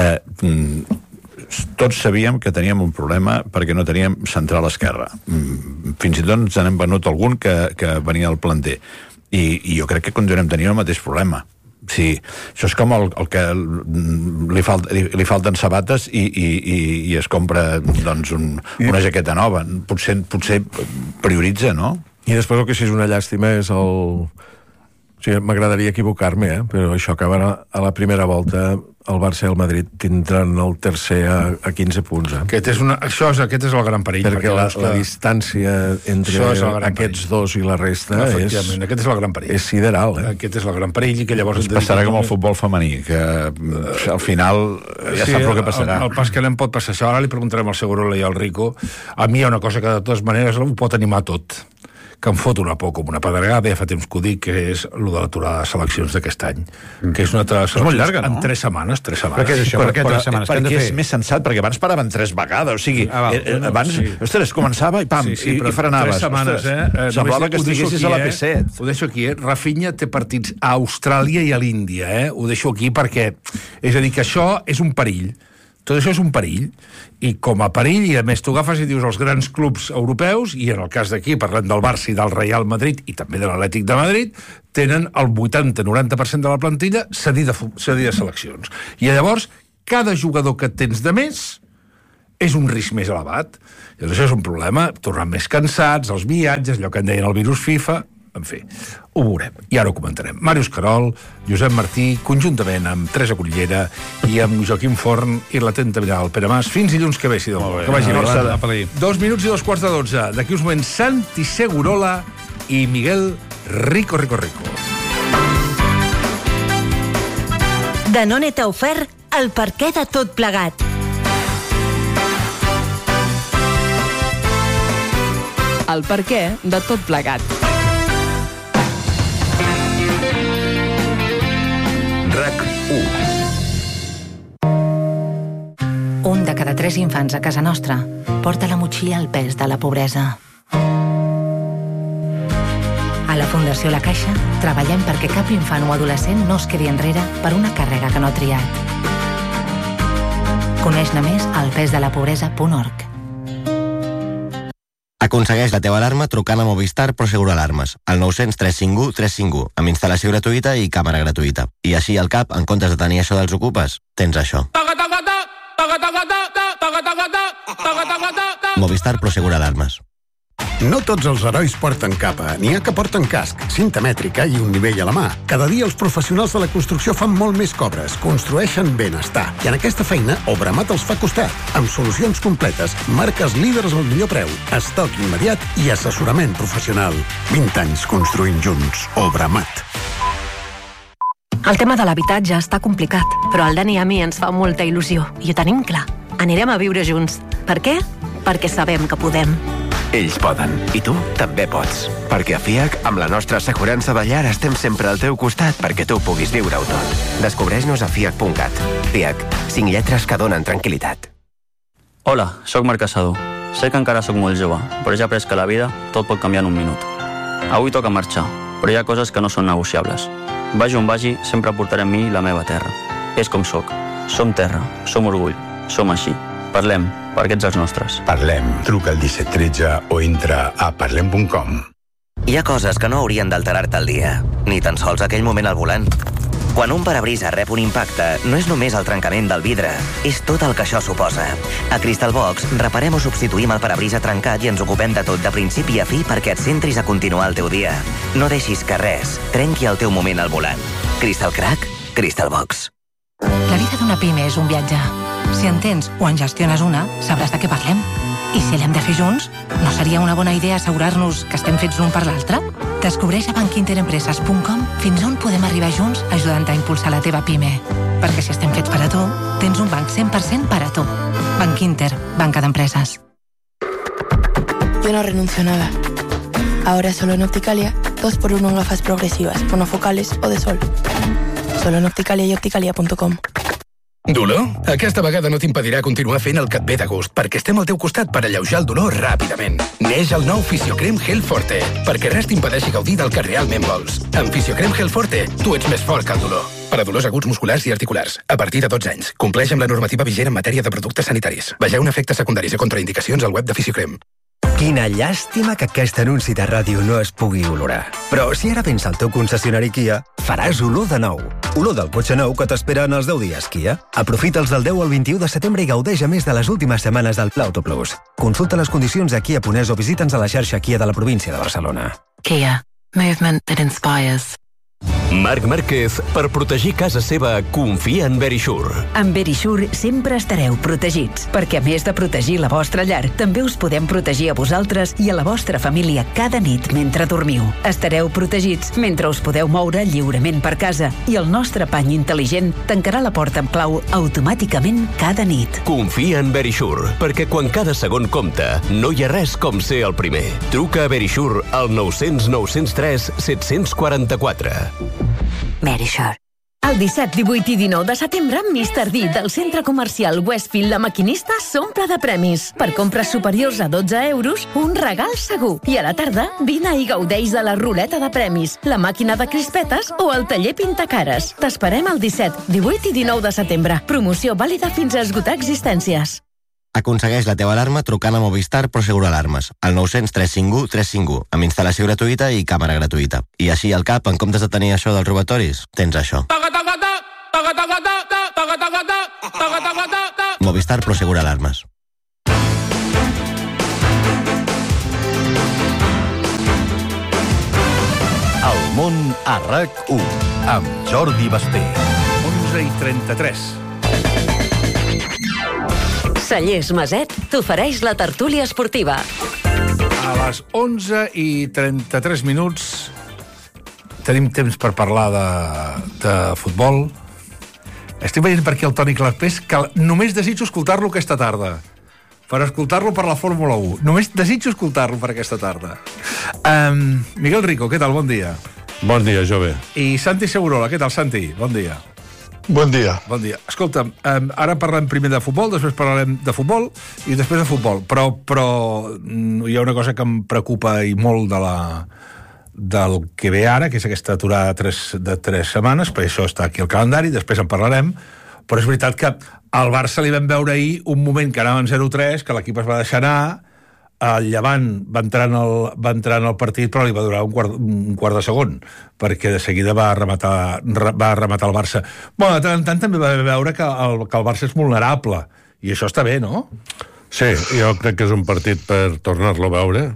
Tots sabíem que teníem un problema perquè no teníem central esquerra. Fins i tot ens n'hem venut algun que venia al planter. I jo crec que continuem tenint el mateix problema. Sí, això és com el que li falten sabates i es compra doncs, una jaqueta nova. Potser prioritza, no? I després el que sí és una llàstima és el... O sigui, m'agradaria equivocar-me, però això acabarà a la primera volta. El Barça i el Madrid tindran el tercer a 15 punts. Aquest és el gran perill. Perquè la distància entre aquests dos i la resta aquest és el gran perill. És sideral. Aquest és el gran perill i que llavors... Passarà com el futbol femení, que al final ja sap el que passarà. El pas que l'hem pot passar això. Ara li preguntarem al Segurola i al Rico. A mi hi ha una cosa que de totes maneres ho pot animar tot, que em fot una por com una pedregada, ja fa temps que ho dic, que és el de l'aturada de seleccions d'aquest any, que és una aturada de seleccions llarga, no? en 3 setmanes. Per què és això? Per què 3 setmanes? Perquè és més sensat, perquè abans paraven 3 vegades, o sigui, abans, ostres, començava i pam, i frenaves. 3 setmanes, semblava que estiguessis a la P7. Ho deixo aquí, Rafinha té partits a Austràlia i a l'Índia, ho deixo aquí perquè, és a dir, que això és un perill. Tot això és un perill, i com a perill, i a més tu agafes i dius els grans clubs europeus, i en el cas d'aquí parlem del Barça i del Real Madrid, i també de l'Atlètic de Madrid, tenen el 80-90% de la plantilla cedida a seleccions. I llavors, cada jugador que tens de més és un risc més elevat. I això és un problema, tornant més cansats, els viatges, allò que en deien el virus FIFA, en fi, ho veurem, i ara ho comentarem. Màrius Querol, Josep Martí, conjuntament amb Teresa Cotillera i amb Joaquim Forn i l'atenta Viral Pere Mas. Fins dilluns que ve, si Déu. Que vagi bé. 2 minuts i 2:45. D'aquí uns moments, Santi Segurola i Miguel Rico. Danone t'ha ofert el perquè de tot plegat. El perquè de tot plegat. Un de cada 3 infants a casa nostra porta a la motxilla el pes de la pobresa. A la Fundació La Caixa treballem perquè cap infant o adolescent no es quedi enrere per una càrrega que no ha triat. Coneix-ne més al pesdelapobresa.org. Aconsegueix la teva alarma trucant a Movistar Prosegur Alarmes, al 900 351 351, amb instal·lació gratuïta i càmera gratuïta. I així al cap, en comptes de tenir això dels ocupes, tens això. Movistar Prosegur Alarmes. No tots els herois porten capa. N'hi ha que porten casc, cinta mètrica i un nivell a la mà. Cada dia els professionals de la construcció fan molt més que obres, construeixen benestar. I en aquesta feina, Obramat els fa costat. Amb solucions completes, marques líders al millor preu, estoc immediat i assessorament professional. 20 anys construint junts. Obramat. El tema de l'habitatge està complicat, però al Dani i a mi ens fa molta il·lusió. I ho tenim clar. Anirem a viure junts. Per què? Perquè sabem que podem. Ells poden, i tu també pots. Perquè a FIAC, amb la nostra assegurança de llar, estem sempre al teu costat perquè tu puguis viure-ho tot. Descobreix-nos a fiac.cat. FIAC, 5 lletres que donen tranquil·litat. Hola, sóc Marc Casado. Sé que encara sóc molt jove, però ja he après que a la vida tot pot canviar en un minut. Avui toca marxar, però hi ha coses que no són negociables. Vagi on vagi, sempre portaré amb mi la meva terra. És com sóc. Som terra, som orgull, som així. Parlem, perquè ets els nostres. Parlem. Truca al 1713 o entra a parlem.com. Hi ha coses que no haurien d'alterar-te el dia, ni tan sols aquell moment al volant. Quan un parabrisa rep un impacte, no és només el trencament del vidre, és tot el que això suposa. A Crystal Box reparem o substituïm el parabrisa trencat i ens ocupem de tot de principi a fi perquè et centris a continuar el teu dia. No deixis que res trenqui el teu moment al volant. Crystal Crack, Crystal Box. La vida d'una PIME és un viatge. Si en tens o en gestiones una, sabràs de què parlem. I si l'hem de fer junts, no seria una bona idea assegurar-nos que estem fets l'un per l'altre? Descobreix a bankinterempreses.com fins on podem arribar junts ajudant a impulsar la teva PIME. Perquè si estem fets per a tu, tens un banc 100% per a tu. Banc Inter, banca d'empreses. Yo no renuncio a nada. Ahora solo en Opticalia, 2x1 en gafas progresivas, monofocales o de sol. Solo en Opticalia y opticalia.com. Dolor? Aquesta vegada no t'impedirà continuar fent el que et ve de gust, perquè estem al teu costat per alleujar el dolor ràpidament. Neix el nou Fisiocrem Gel Forte, perquè res t'impedeixi gaudir del que realment vols. Amb Fisiocrem Gel Forte, tu ets més fort que el dolor. Per a dolors aguts musculars i articulars, a partir de 12 anys. Compleix amb la normativa vigent en matèria de productes sanitaris. Vegeu efectes secundaris i contraindicacions al web de Fisiocrem. Quina llàstima que aquest anunci de ràdio no es pugui olorar. Però si ara vens al teu concessionari Kia, faràs olor de nou. Olor del cotxe nou que t'espera en els 10 dies Kia. Aprofita'ls del 10 al 21 de setembre i gaudeix a més de les últimes setmanes del Pla Auto Plus. Consulta les condicions a Kia.es o visita'ns a la xarxa Kia de la província de Barcelona. Kia. Movement that inspires. Marc Márquez, per protegir casa seva, confia en Verisure. Amb Verisure sempre estareu protegits, perquè a més de protegir la vostra llar, també us podem protegir a vosaltres i a la vostra família cada nit mentre dormiu. Estareu protegits mentre us podeu moure lliurement per casa i el nostre pany intel·ligent tancarà la porta amb clau automàticament cada nit. Confia en Verisure, perquè quan cada segon compta, no hi ha res com ser el primer. Truca a Verisure al 900 903 744. Verisure. El 17, 18 i 19 de setembre, Mr. D del centre comercial Westfield La Maquinista s'omple de premis. Per compres superiors a 12 euros, un regal segur. I a la tarda, vine i gaudeix de la ruleta de premis, la màquina de crispetes o el taller pintacares. T'esperem el 17, 18 i 19 de setembre. Promoció vàlida fins a esgotar existències. Aconsegueix la teva alarma trucant a Movistar Prosegur Alarmes, al 900 351 351, amb instal·lació gratuïta i càmera gratuïta. I així al cap, en comptes de tenir això dels robatoris, tens això. Movistar Prosegur Alarmes. El món a RAC1, amb Jordi Basté. 11:33. Cellers Maset t'ofereix la tertúlia esportiva. A les 11:33 minuts tenim temps per parlar de futbol. Estic veient per aquí el Toni Clapés, que només desitjo escoltar-lo aquesta tarda. Per escoltar-lo per la Fórmula 1. Només desitjo escoltar-lo per aquesta tarda. Miguel Rico, què tal? Bon dia. Bon dia, jove. I Santi Segurola, què tal, Santi? Bon dia. Bon dia. Bon dia. Escolta'm, ara parlem primer de futbol, després parlarem de futbol i després de futbol. Però hi ha una cosa que em preocupa i molt del que ve ara, que és aquesta aturada de 3 setmanes, per això està aquí el calendari, després en parlarem, però és veritat que al Barça li vam veure ahir un moment que anava en 0-3, que l'equip es va deixar anar, el Llevant va entrar en el partit, però li va durar un quart de segon, perquè de seguida va rematar el Barça. Bueno, de tant en tant també va veure que el Barça és vulnerable, i això està bé, no? Sí, jo crec que és un partit per tornar-lo a veure.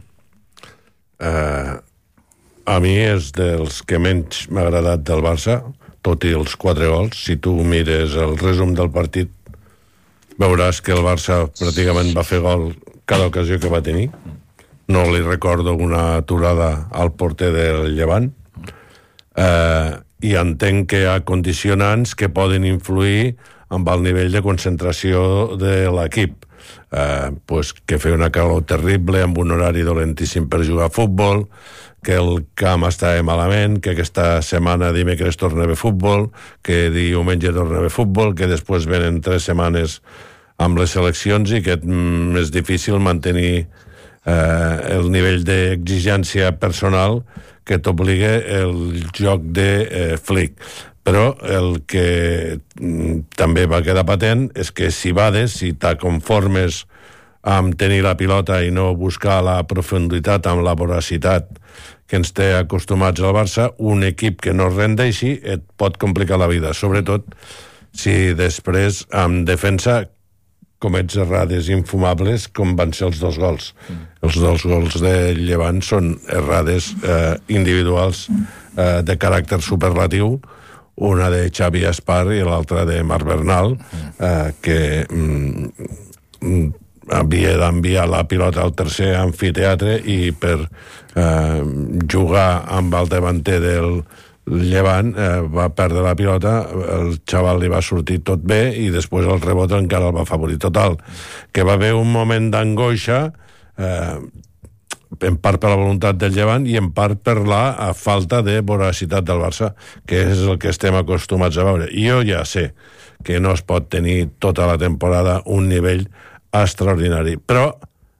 A mi és dels que menys m'ha agradat del Barça, tot i els 4 gols. Si tu mires el resum del partit, veuràs que el Barça pràcticament va fer gol cada ocasió que va tenir. No li recordo una aturada al porter del Llevant. I entenc que hi ha condicionants que poden influir amb el nivell de concentració de l'equip. Que feia una calor terrible, amb un horari dolentíssim per jugar a futbol, que el camp estava malament, que aquesta setmana dimecres torna a haver futbol, que diumenge torna a haver futbol, que després venen 3 setmanes amb les seleccions i que és difícil mantenir el nivell d'exigència personal que t'obliga el joc de Flick. Però el que també va quedar patent és que si t'aconformes amb tenir la pilota i no buscar la profunditat amb la voracitat que ens té acostumats al Barça, un equip que no es rendeixi et pot complicar la vida, sobretot si després amb defensa comets errades infumables com van ser els 2 gols. Els 2 gols de Llevant són errades individuals de caràcter superlatiu, una de Xavi Espar i l'altra de Marc Bernal, que havia d'enviar la pilota al tercer amfiteatre i per jugar amb el davanter del Llevant va perdre la pilota, el xaval li va sortir tot bé i després el rebot encara el va afavorir. Total, que va haver un moment d'angoixa, en part per la voluntat del Llevant i en part per la falta de voracitat del Barça, que és el que estem acostumats a veure. I jo ja sé que no es pot tenir tota la temporada un nivell extraordinari, però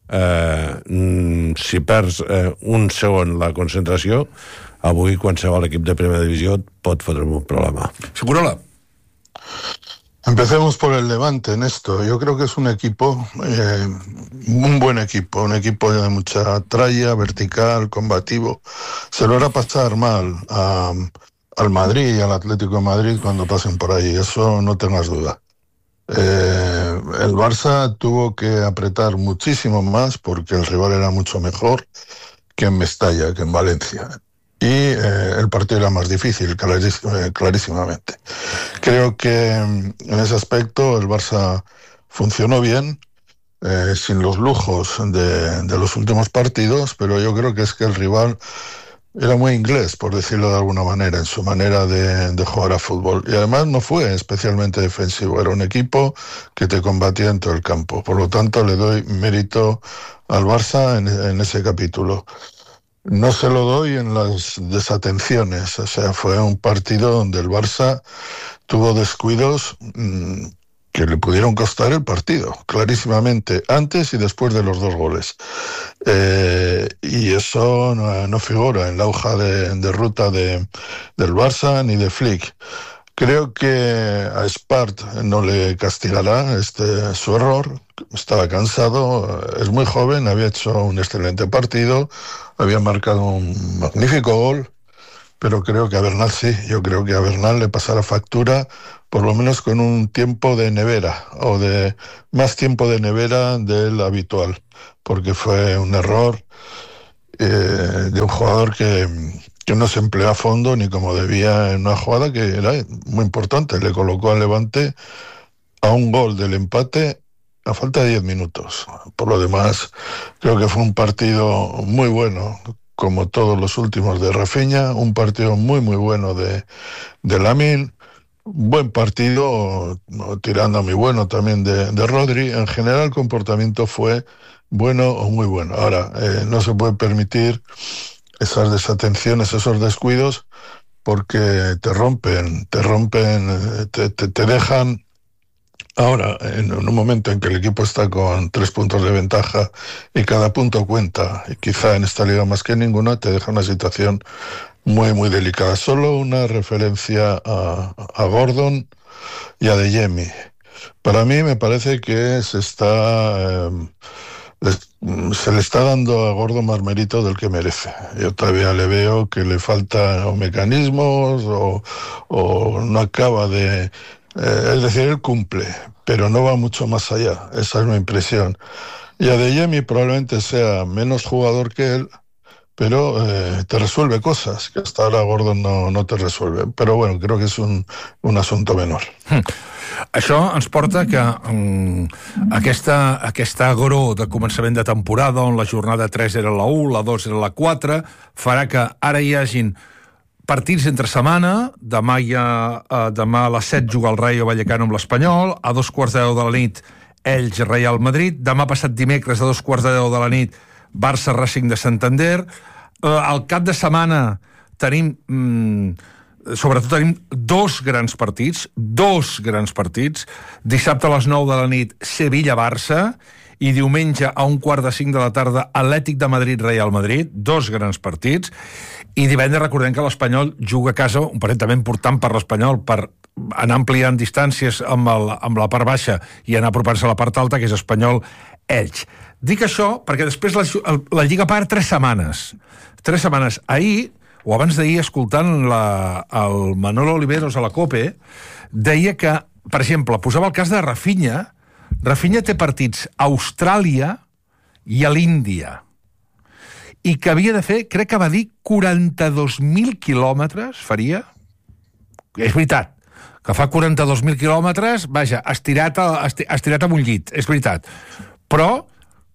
si perds un segon la concentració, avui qualsevol equip de primera divisió pot fotre un problema. Segurola. Empecemos por el Levante en esto. Yo creo que es un equipo, un buen equipo, un equipo de mucha tralla, vertical, combativo. Se lo hará pasar mal al Madrid y al Atlético de Madrid cuando pasen por ahí, eso no tengas duda. El Barça tuvo que apretar muchísimo más porque el rival era mucho mejor que en Mestalla, que en Valencia. y el partido era más difícil, clarísimamente. Creo que en ese aspecto el Barça funcionó bien, sin los lujos de los últimos partidos, pero yo creo que es que el rival era muy inglés, por decirlo de alguna manera, en su manera de jugar a fútbol. Y además no fue especialmente defensivo, era un equipo que te combatía en todo el campo. Por lo tanto, le doy mérito al Barça en ese capítulo. No se lo doy en las desatenciones, o sea, fue un partido donde el Barça tuvo descuidos que le pudieron costar el partido, clarísimamente, antes y después de los 2 goles. Y eso no figura en la hoja de ruta del Barça ni de Flick. Creo que a Espart no le castigará su error, estaba cansado, es muy joven, había hecho un excelente partido, había marcado un magnífico gol, pero creo que a Bernal sí, yo creo que a Bernal le pasará factura, por lo menos con un tiempo de nevera, o de más tiempo de nevera del habitual, porque fue un error de un jugador que no se empleó a fondo ni como debía en una jugada que era muy importante. Le colocó al Levante a un gol del empate a falta de 10 minutos. Por lo demás, creo que fue un partido muy bueno, como todos los últimos de Rafinha, un partido muy bueno de Lamine, buen partido, tirando a muy bueno también de Rodri. En general el comportamiento fue bueno o muy bueno. Ahora, no se puede permitir esas desatenciones, esos descuidos, porque te rompen, te dejan. Ahora, en un momento en que el equipo está con 3 puntos de ventaja y cada punto cuenta, y quizá en esta liga más que ninguna, te deja una situación muy delicada. Solo una referencia a Gordon y a De Jemi. Para mí me parece que se le está dando a Gordon más mérito del que merece. Yo todavía le veo que le faltan mecanismos o no acaba de... es decir, él cumple, pero no va mucho más allá. Esa es mi impresión. Y a De Jemi probablemente sea menos jugador que él, pero te resuelve cosas que hasta ahora Gordon no te resuelve. Però bueno, crec que és un assumpte menor. Això ens porta que aquesta agró de començament de temporada, on la jornada 3 era la 1, la 2 era la 4, farà que ara hi hagin partits entre setmana. Demà a les 7 juga el Rayo Vallecano amb l'Espanyol, a 2:15 de la nit Elx Real Madrid, demà passat dimecres a 2:10 de la nit Barça Racing de Santander. Al cap de setmana tenim sobretot tenim dos grans partits. Dissabte a les 9 de la nit Sevilla-Barça i diumenge a 4:45 de la tarda Atlètic de Madrid-Real Madrid, dos grans partits. I divendres recordem que l'Espanyol juga a casa, un partit també important per l'Espanyol, per anar ampliant distàncies amb la part baixa i anar apropant-se a la part alta, que és Espanyol-Elx. Dic això perquè després la Lliga para 3 setmanes. 3 setmanes. Ahir, o abans d'ahir, escoltant el Manolo Oliveros a la COPE, deia que, per exemple, posava el cas de Rafinha. Rafinha té partits a Austràlia i a l'Índia, i que havia de fer, crec que va dir, 42.000 quilòmetres faria. És veritat, que fa 42.000 quilòmetres, vaja, estirat amb un llit, és veritat. Però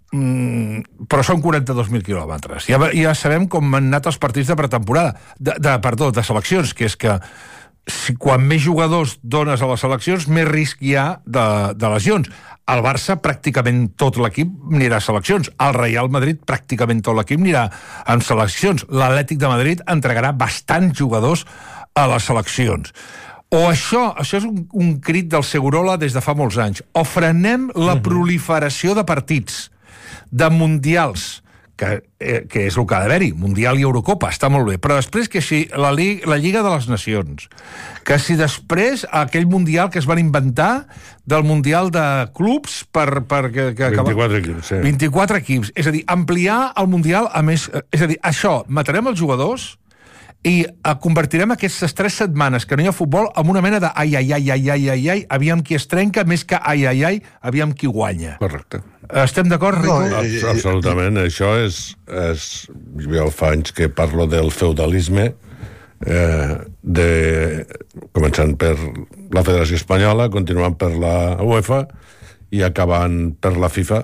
són 42.000 quilòmetres. Ja sabem com han anat els partits de pretemporada, de seleccions, que és que quan més jugadors dones a les seleccions, més risc hi ha de lesions. Al Barça pràcticament tot l'equip anirà a seleccions. Al Real Madrid pràcticament tot l'equip anirà en seleccions. L'Atlètic de Madrid entregarà bastants jugadors a les seleccions. O això és un crit del Segurola des de fa molts anys. O frenem la proliferació de partits, de mundials, que és el que ha d'haver-hi, Mundial i Eurocopa, està molt bé, però després que si la Lliga de les Nacions, que si després aquell Mundial que es van inventar del Mundial de clubs per 24 equips, sí. 24 equips, és a dir, ampliar el Mundial a més, és a dir, això, matarem els jugadors I convertirem aquestes 3 setmanes que no hi ha futbol en una mena de ai, aviam qui es trenca, més que ai, aviam qui guanya. Correcte. Estem d'acord, Rico? Absolutament. Això és... Jo fa anys que parlo del feudalisme, començant per la Federació Espanyola, continuant per la UEFA i acabant per la FIFA,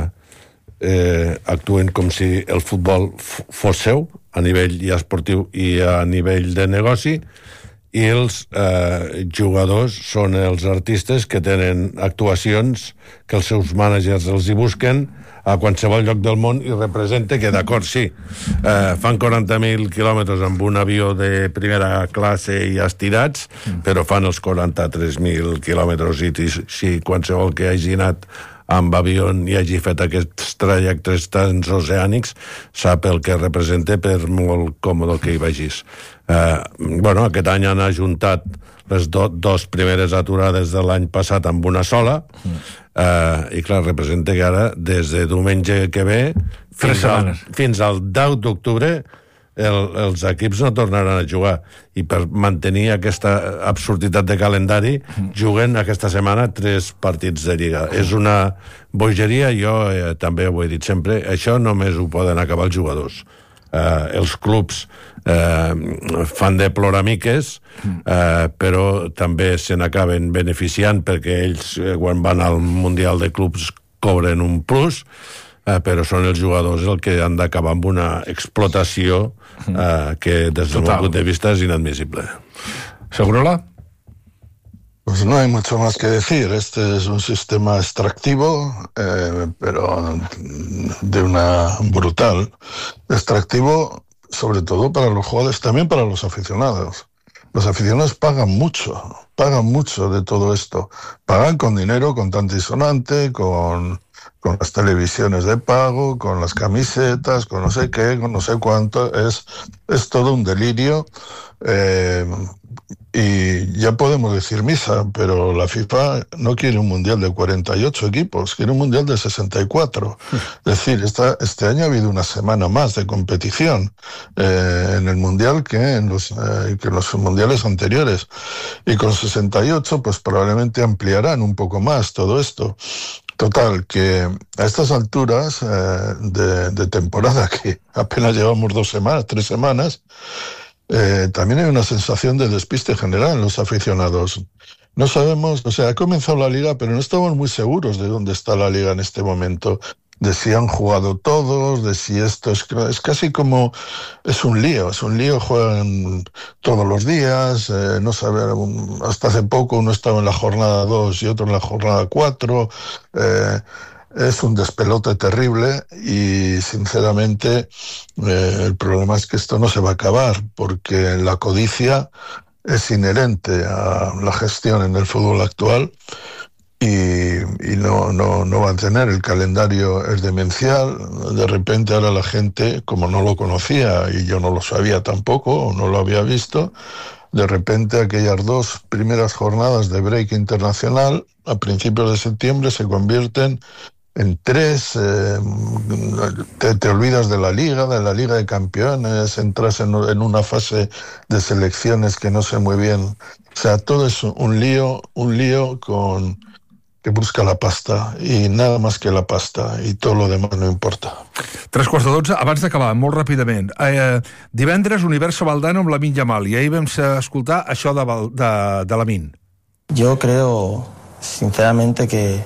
actuen com si el futbol fos seu, a nivell ja esportiu i a nivell de negoci, i els jugadors són els artistes que tenen actuacions que els seus mànagers els hi busquen a qualsevol lloc del món i representa que, d'acord, sí, fan 40.000 quilòmetres amb un avió de primera classe i estirats, però fan els 43.000 quilòmetres i si qualsevol que hagi anat amb avió i hagi fet aquests trajectes tants oceànics sap el que representa per molt còmode que hi vagis. Aquest any han ajuntat les dos primeres aturades de l'any passat amb una sola, i clar, representa que ara, des de diumenge que ve fins al 10 d'octubre els equips no tornaran a jugar, i per mantenir aquesta absurditat de calendari juguen aquesta setmana 3 partits de Lliga. És una bogeria, jo també ho he dit sempre, això només ho poden acabar els jugadors. Els clubs fan de ploramiques, però també se n'acaben beneficiant perquè ells, quan van al Mundial de Clubs, cobren un plus, però són els jugadors el que han d'acabar amb una explotació que des del meu punt de vista es inadmisible. ¿Segurola? Pues no hay mucho más que decir. Este es un sistema extractivo, pero de una brutal. Extractivo sobre todo para los jugadores, también para los aficionados. Los aficionados pagan mucho de todo esto. Pagan con dinero, con tanto y sonante, con las televisiones de pago, con las camisetas, con no sé qué, con no sé cuánto. Es todo un delirio. Y ya podemos decir misa, pero la FIFA no quiere un mundial de 48 equipos, quiere un mundial de 64. Es decir, este año ha habido una semana más de competición en el mundial que en los mundiales anteriores. Y con 68, pues probablemente ampliarán un poco más todo esto. Total, que a estas alturas de temporada, que apenas llevamos 3 semanas, también hay una sensación de despiste general en los aficionados. No sabemos, ha comenzado la liga, pero no estamos muy seguros de dónde está la liga en este momento, de si han jugado todos, de si esto es casi como, es un lío, juegan todos los días, no saber, hasta hace poco uno estaba en la jornada 2 y otro en la jornada 4, es un despelote terrible y, sinceramente, el problema es que esto no se va a acabar, porque la codicia es inherente a la gestión en el fútbol actual y no va a tener. El calendario es demencial. De repente ahora la gente, como no lo conocía y yo no lo sabía tampoco, o no lo había visto, de repente aquellas 2 primeras jornadas de break internacional a principios de septiembre se convierten en 3, te olvidas de la Liga de Campeones, entras en una fase de selecciones que no sé muy bien. O sea, todo es un lío que busca la pasta, i nada más que la pasta, i tot lo demás no importa. 11:45, abans d'acabar, molt ràpidament. Divendres, Universo Valdano amb Lamine Yamal, i ahir vam escoltar això de Lamine. Yo creo, sinceramente, que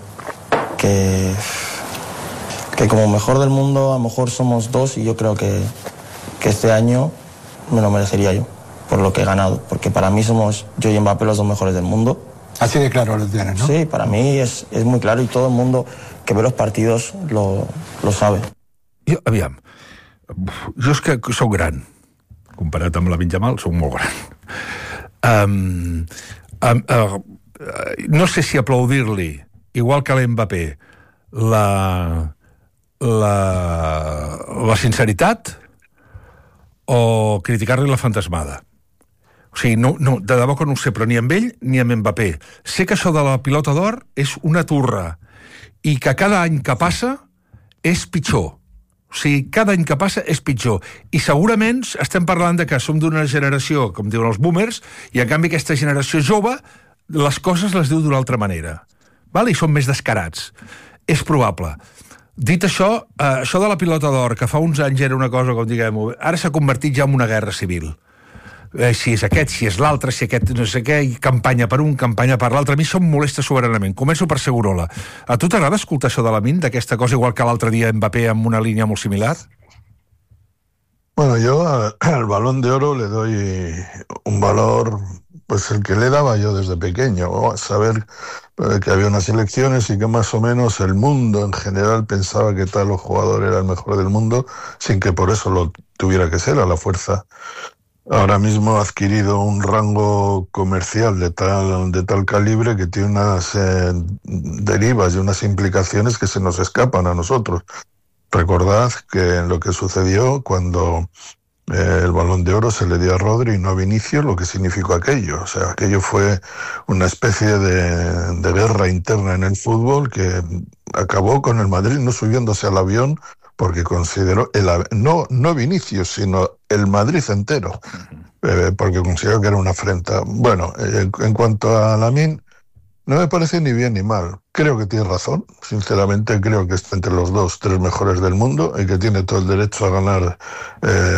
como mejor del mundo a lo mejor somos 2, y yo creo que este año me lo merecería yo por lo que he ganado, porque para mí somos yo y Mbappé los 2 mejores del mundo. Así de claro lo tienes, ¿no? Sí, para mí es muy claro, y todo el mundo que ve los partidos lo sabe. Jo és que sóc gran, comparat amb Lamine Yamal, sóc molt gran. No sé si aplaudir-li, igual que a l'Mbappé, la sinceritat o criticar-li la fantasmada. O sigui, no, de debò que no ho sé, però ni amb ell ni amb Mbappé. Sé que això de la pilota d'or és una turra i que cada any que passa és pitjor. O O sigui, cada any que passa és pitjor. I segurament estem parlant de que som d'una generació, com diuen els boomers, i en canvi aquesta generació jove les coses les diu d'una altra manera. Val? I són més descarats. És probable. Dit això, això de la pilota d'or, que fa uns anys era una cosa, com diguem, ara s'ha convertit ja en una guerra civil. Si és aquest, si és l'altre, si aquest no sé què, i campanya per un, campanya per l'altre. A mi això em molesta soberanament. Començo per Segurola. A tu t'agrada escoltar això de Lamine, d'aquesta cosa, igual que l'altre dia Mbappé amb una línia molt similar? Bueno, yo al Balón de Oro le doy un valor, pues el que le daba yo desde pequeño, saber que había unas elecciones y que más o menos el mundo en general pensaba que tal jugador era el mejor del mundo, sin que por eso lo tuviera que ser a la fuerza. Ahora mismo ha adquirido un rango comercial de tal calibre que tiene unas derivas y unas implicaciones que se nos escapan a nosotros. Recordad que lo que sucedió cuando el Balón de Oro se le dio a Rodri y no a Vinicius, lo que significó aquello. O sea, aquello fue una especie de guerra interna en el fútbol que acabó con el Madrid no subiéndose al avión porque consideró, no Vinicius, sino el Madrid entero, porque consideró que era una afrenta. Bueno, en cuanto a Lamine, no me parece ni bien ni mal. Creo que tiene razón. Sinceramente, creo que está entre los 2, 3 mejores del mundo y que tiene todo el derecho a ganar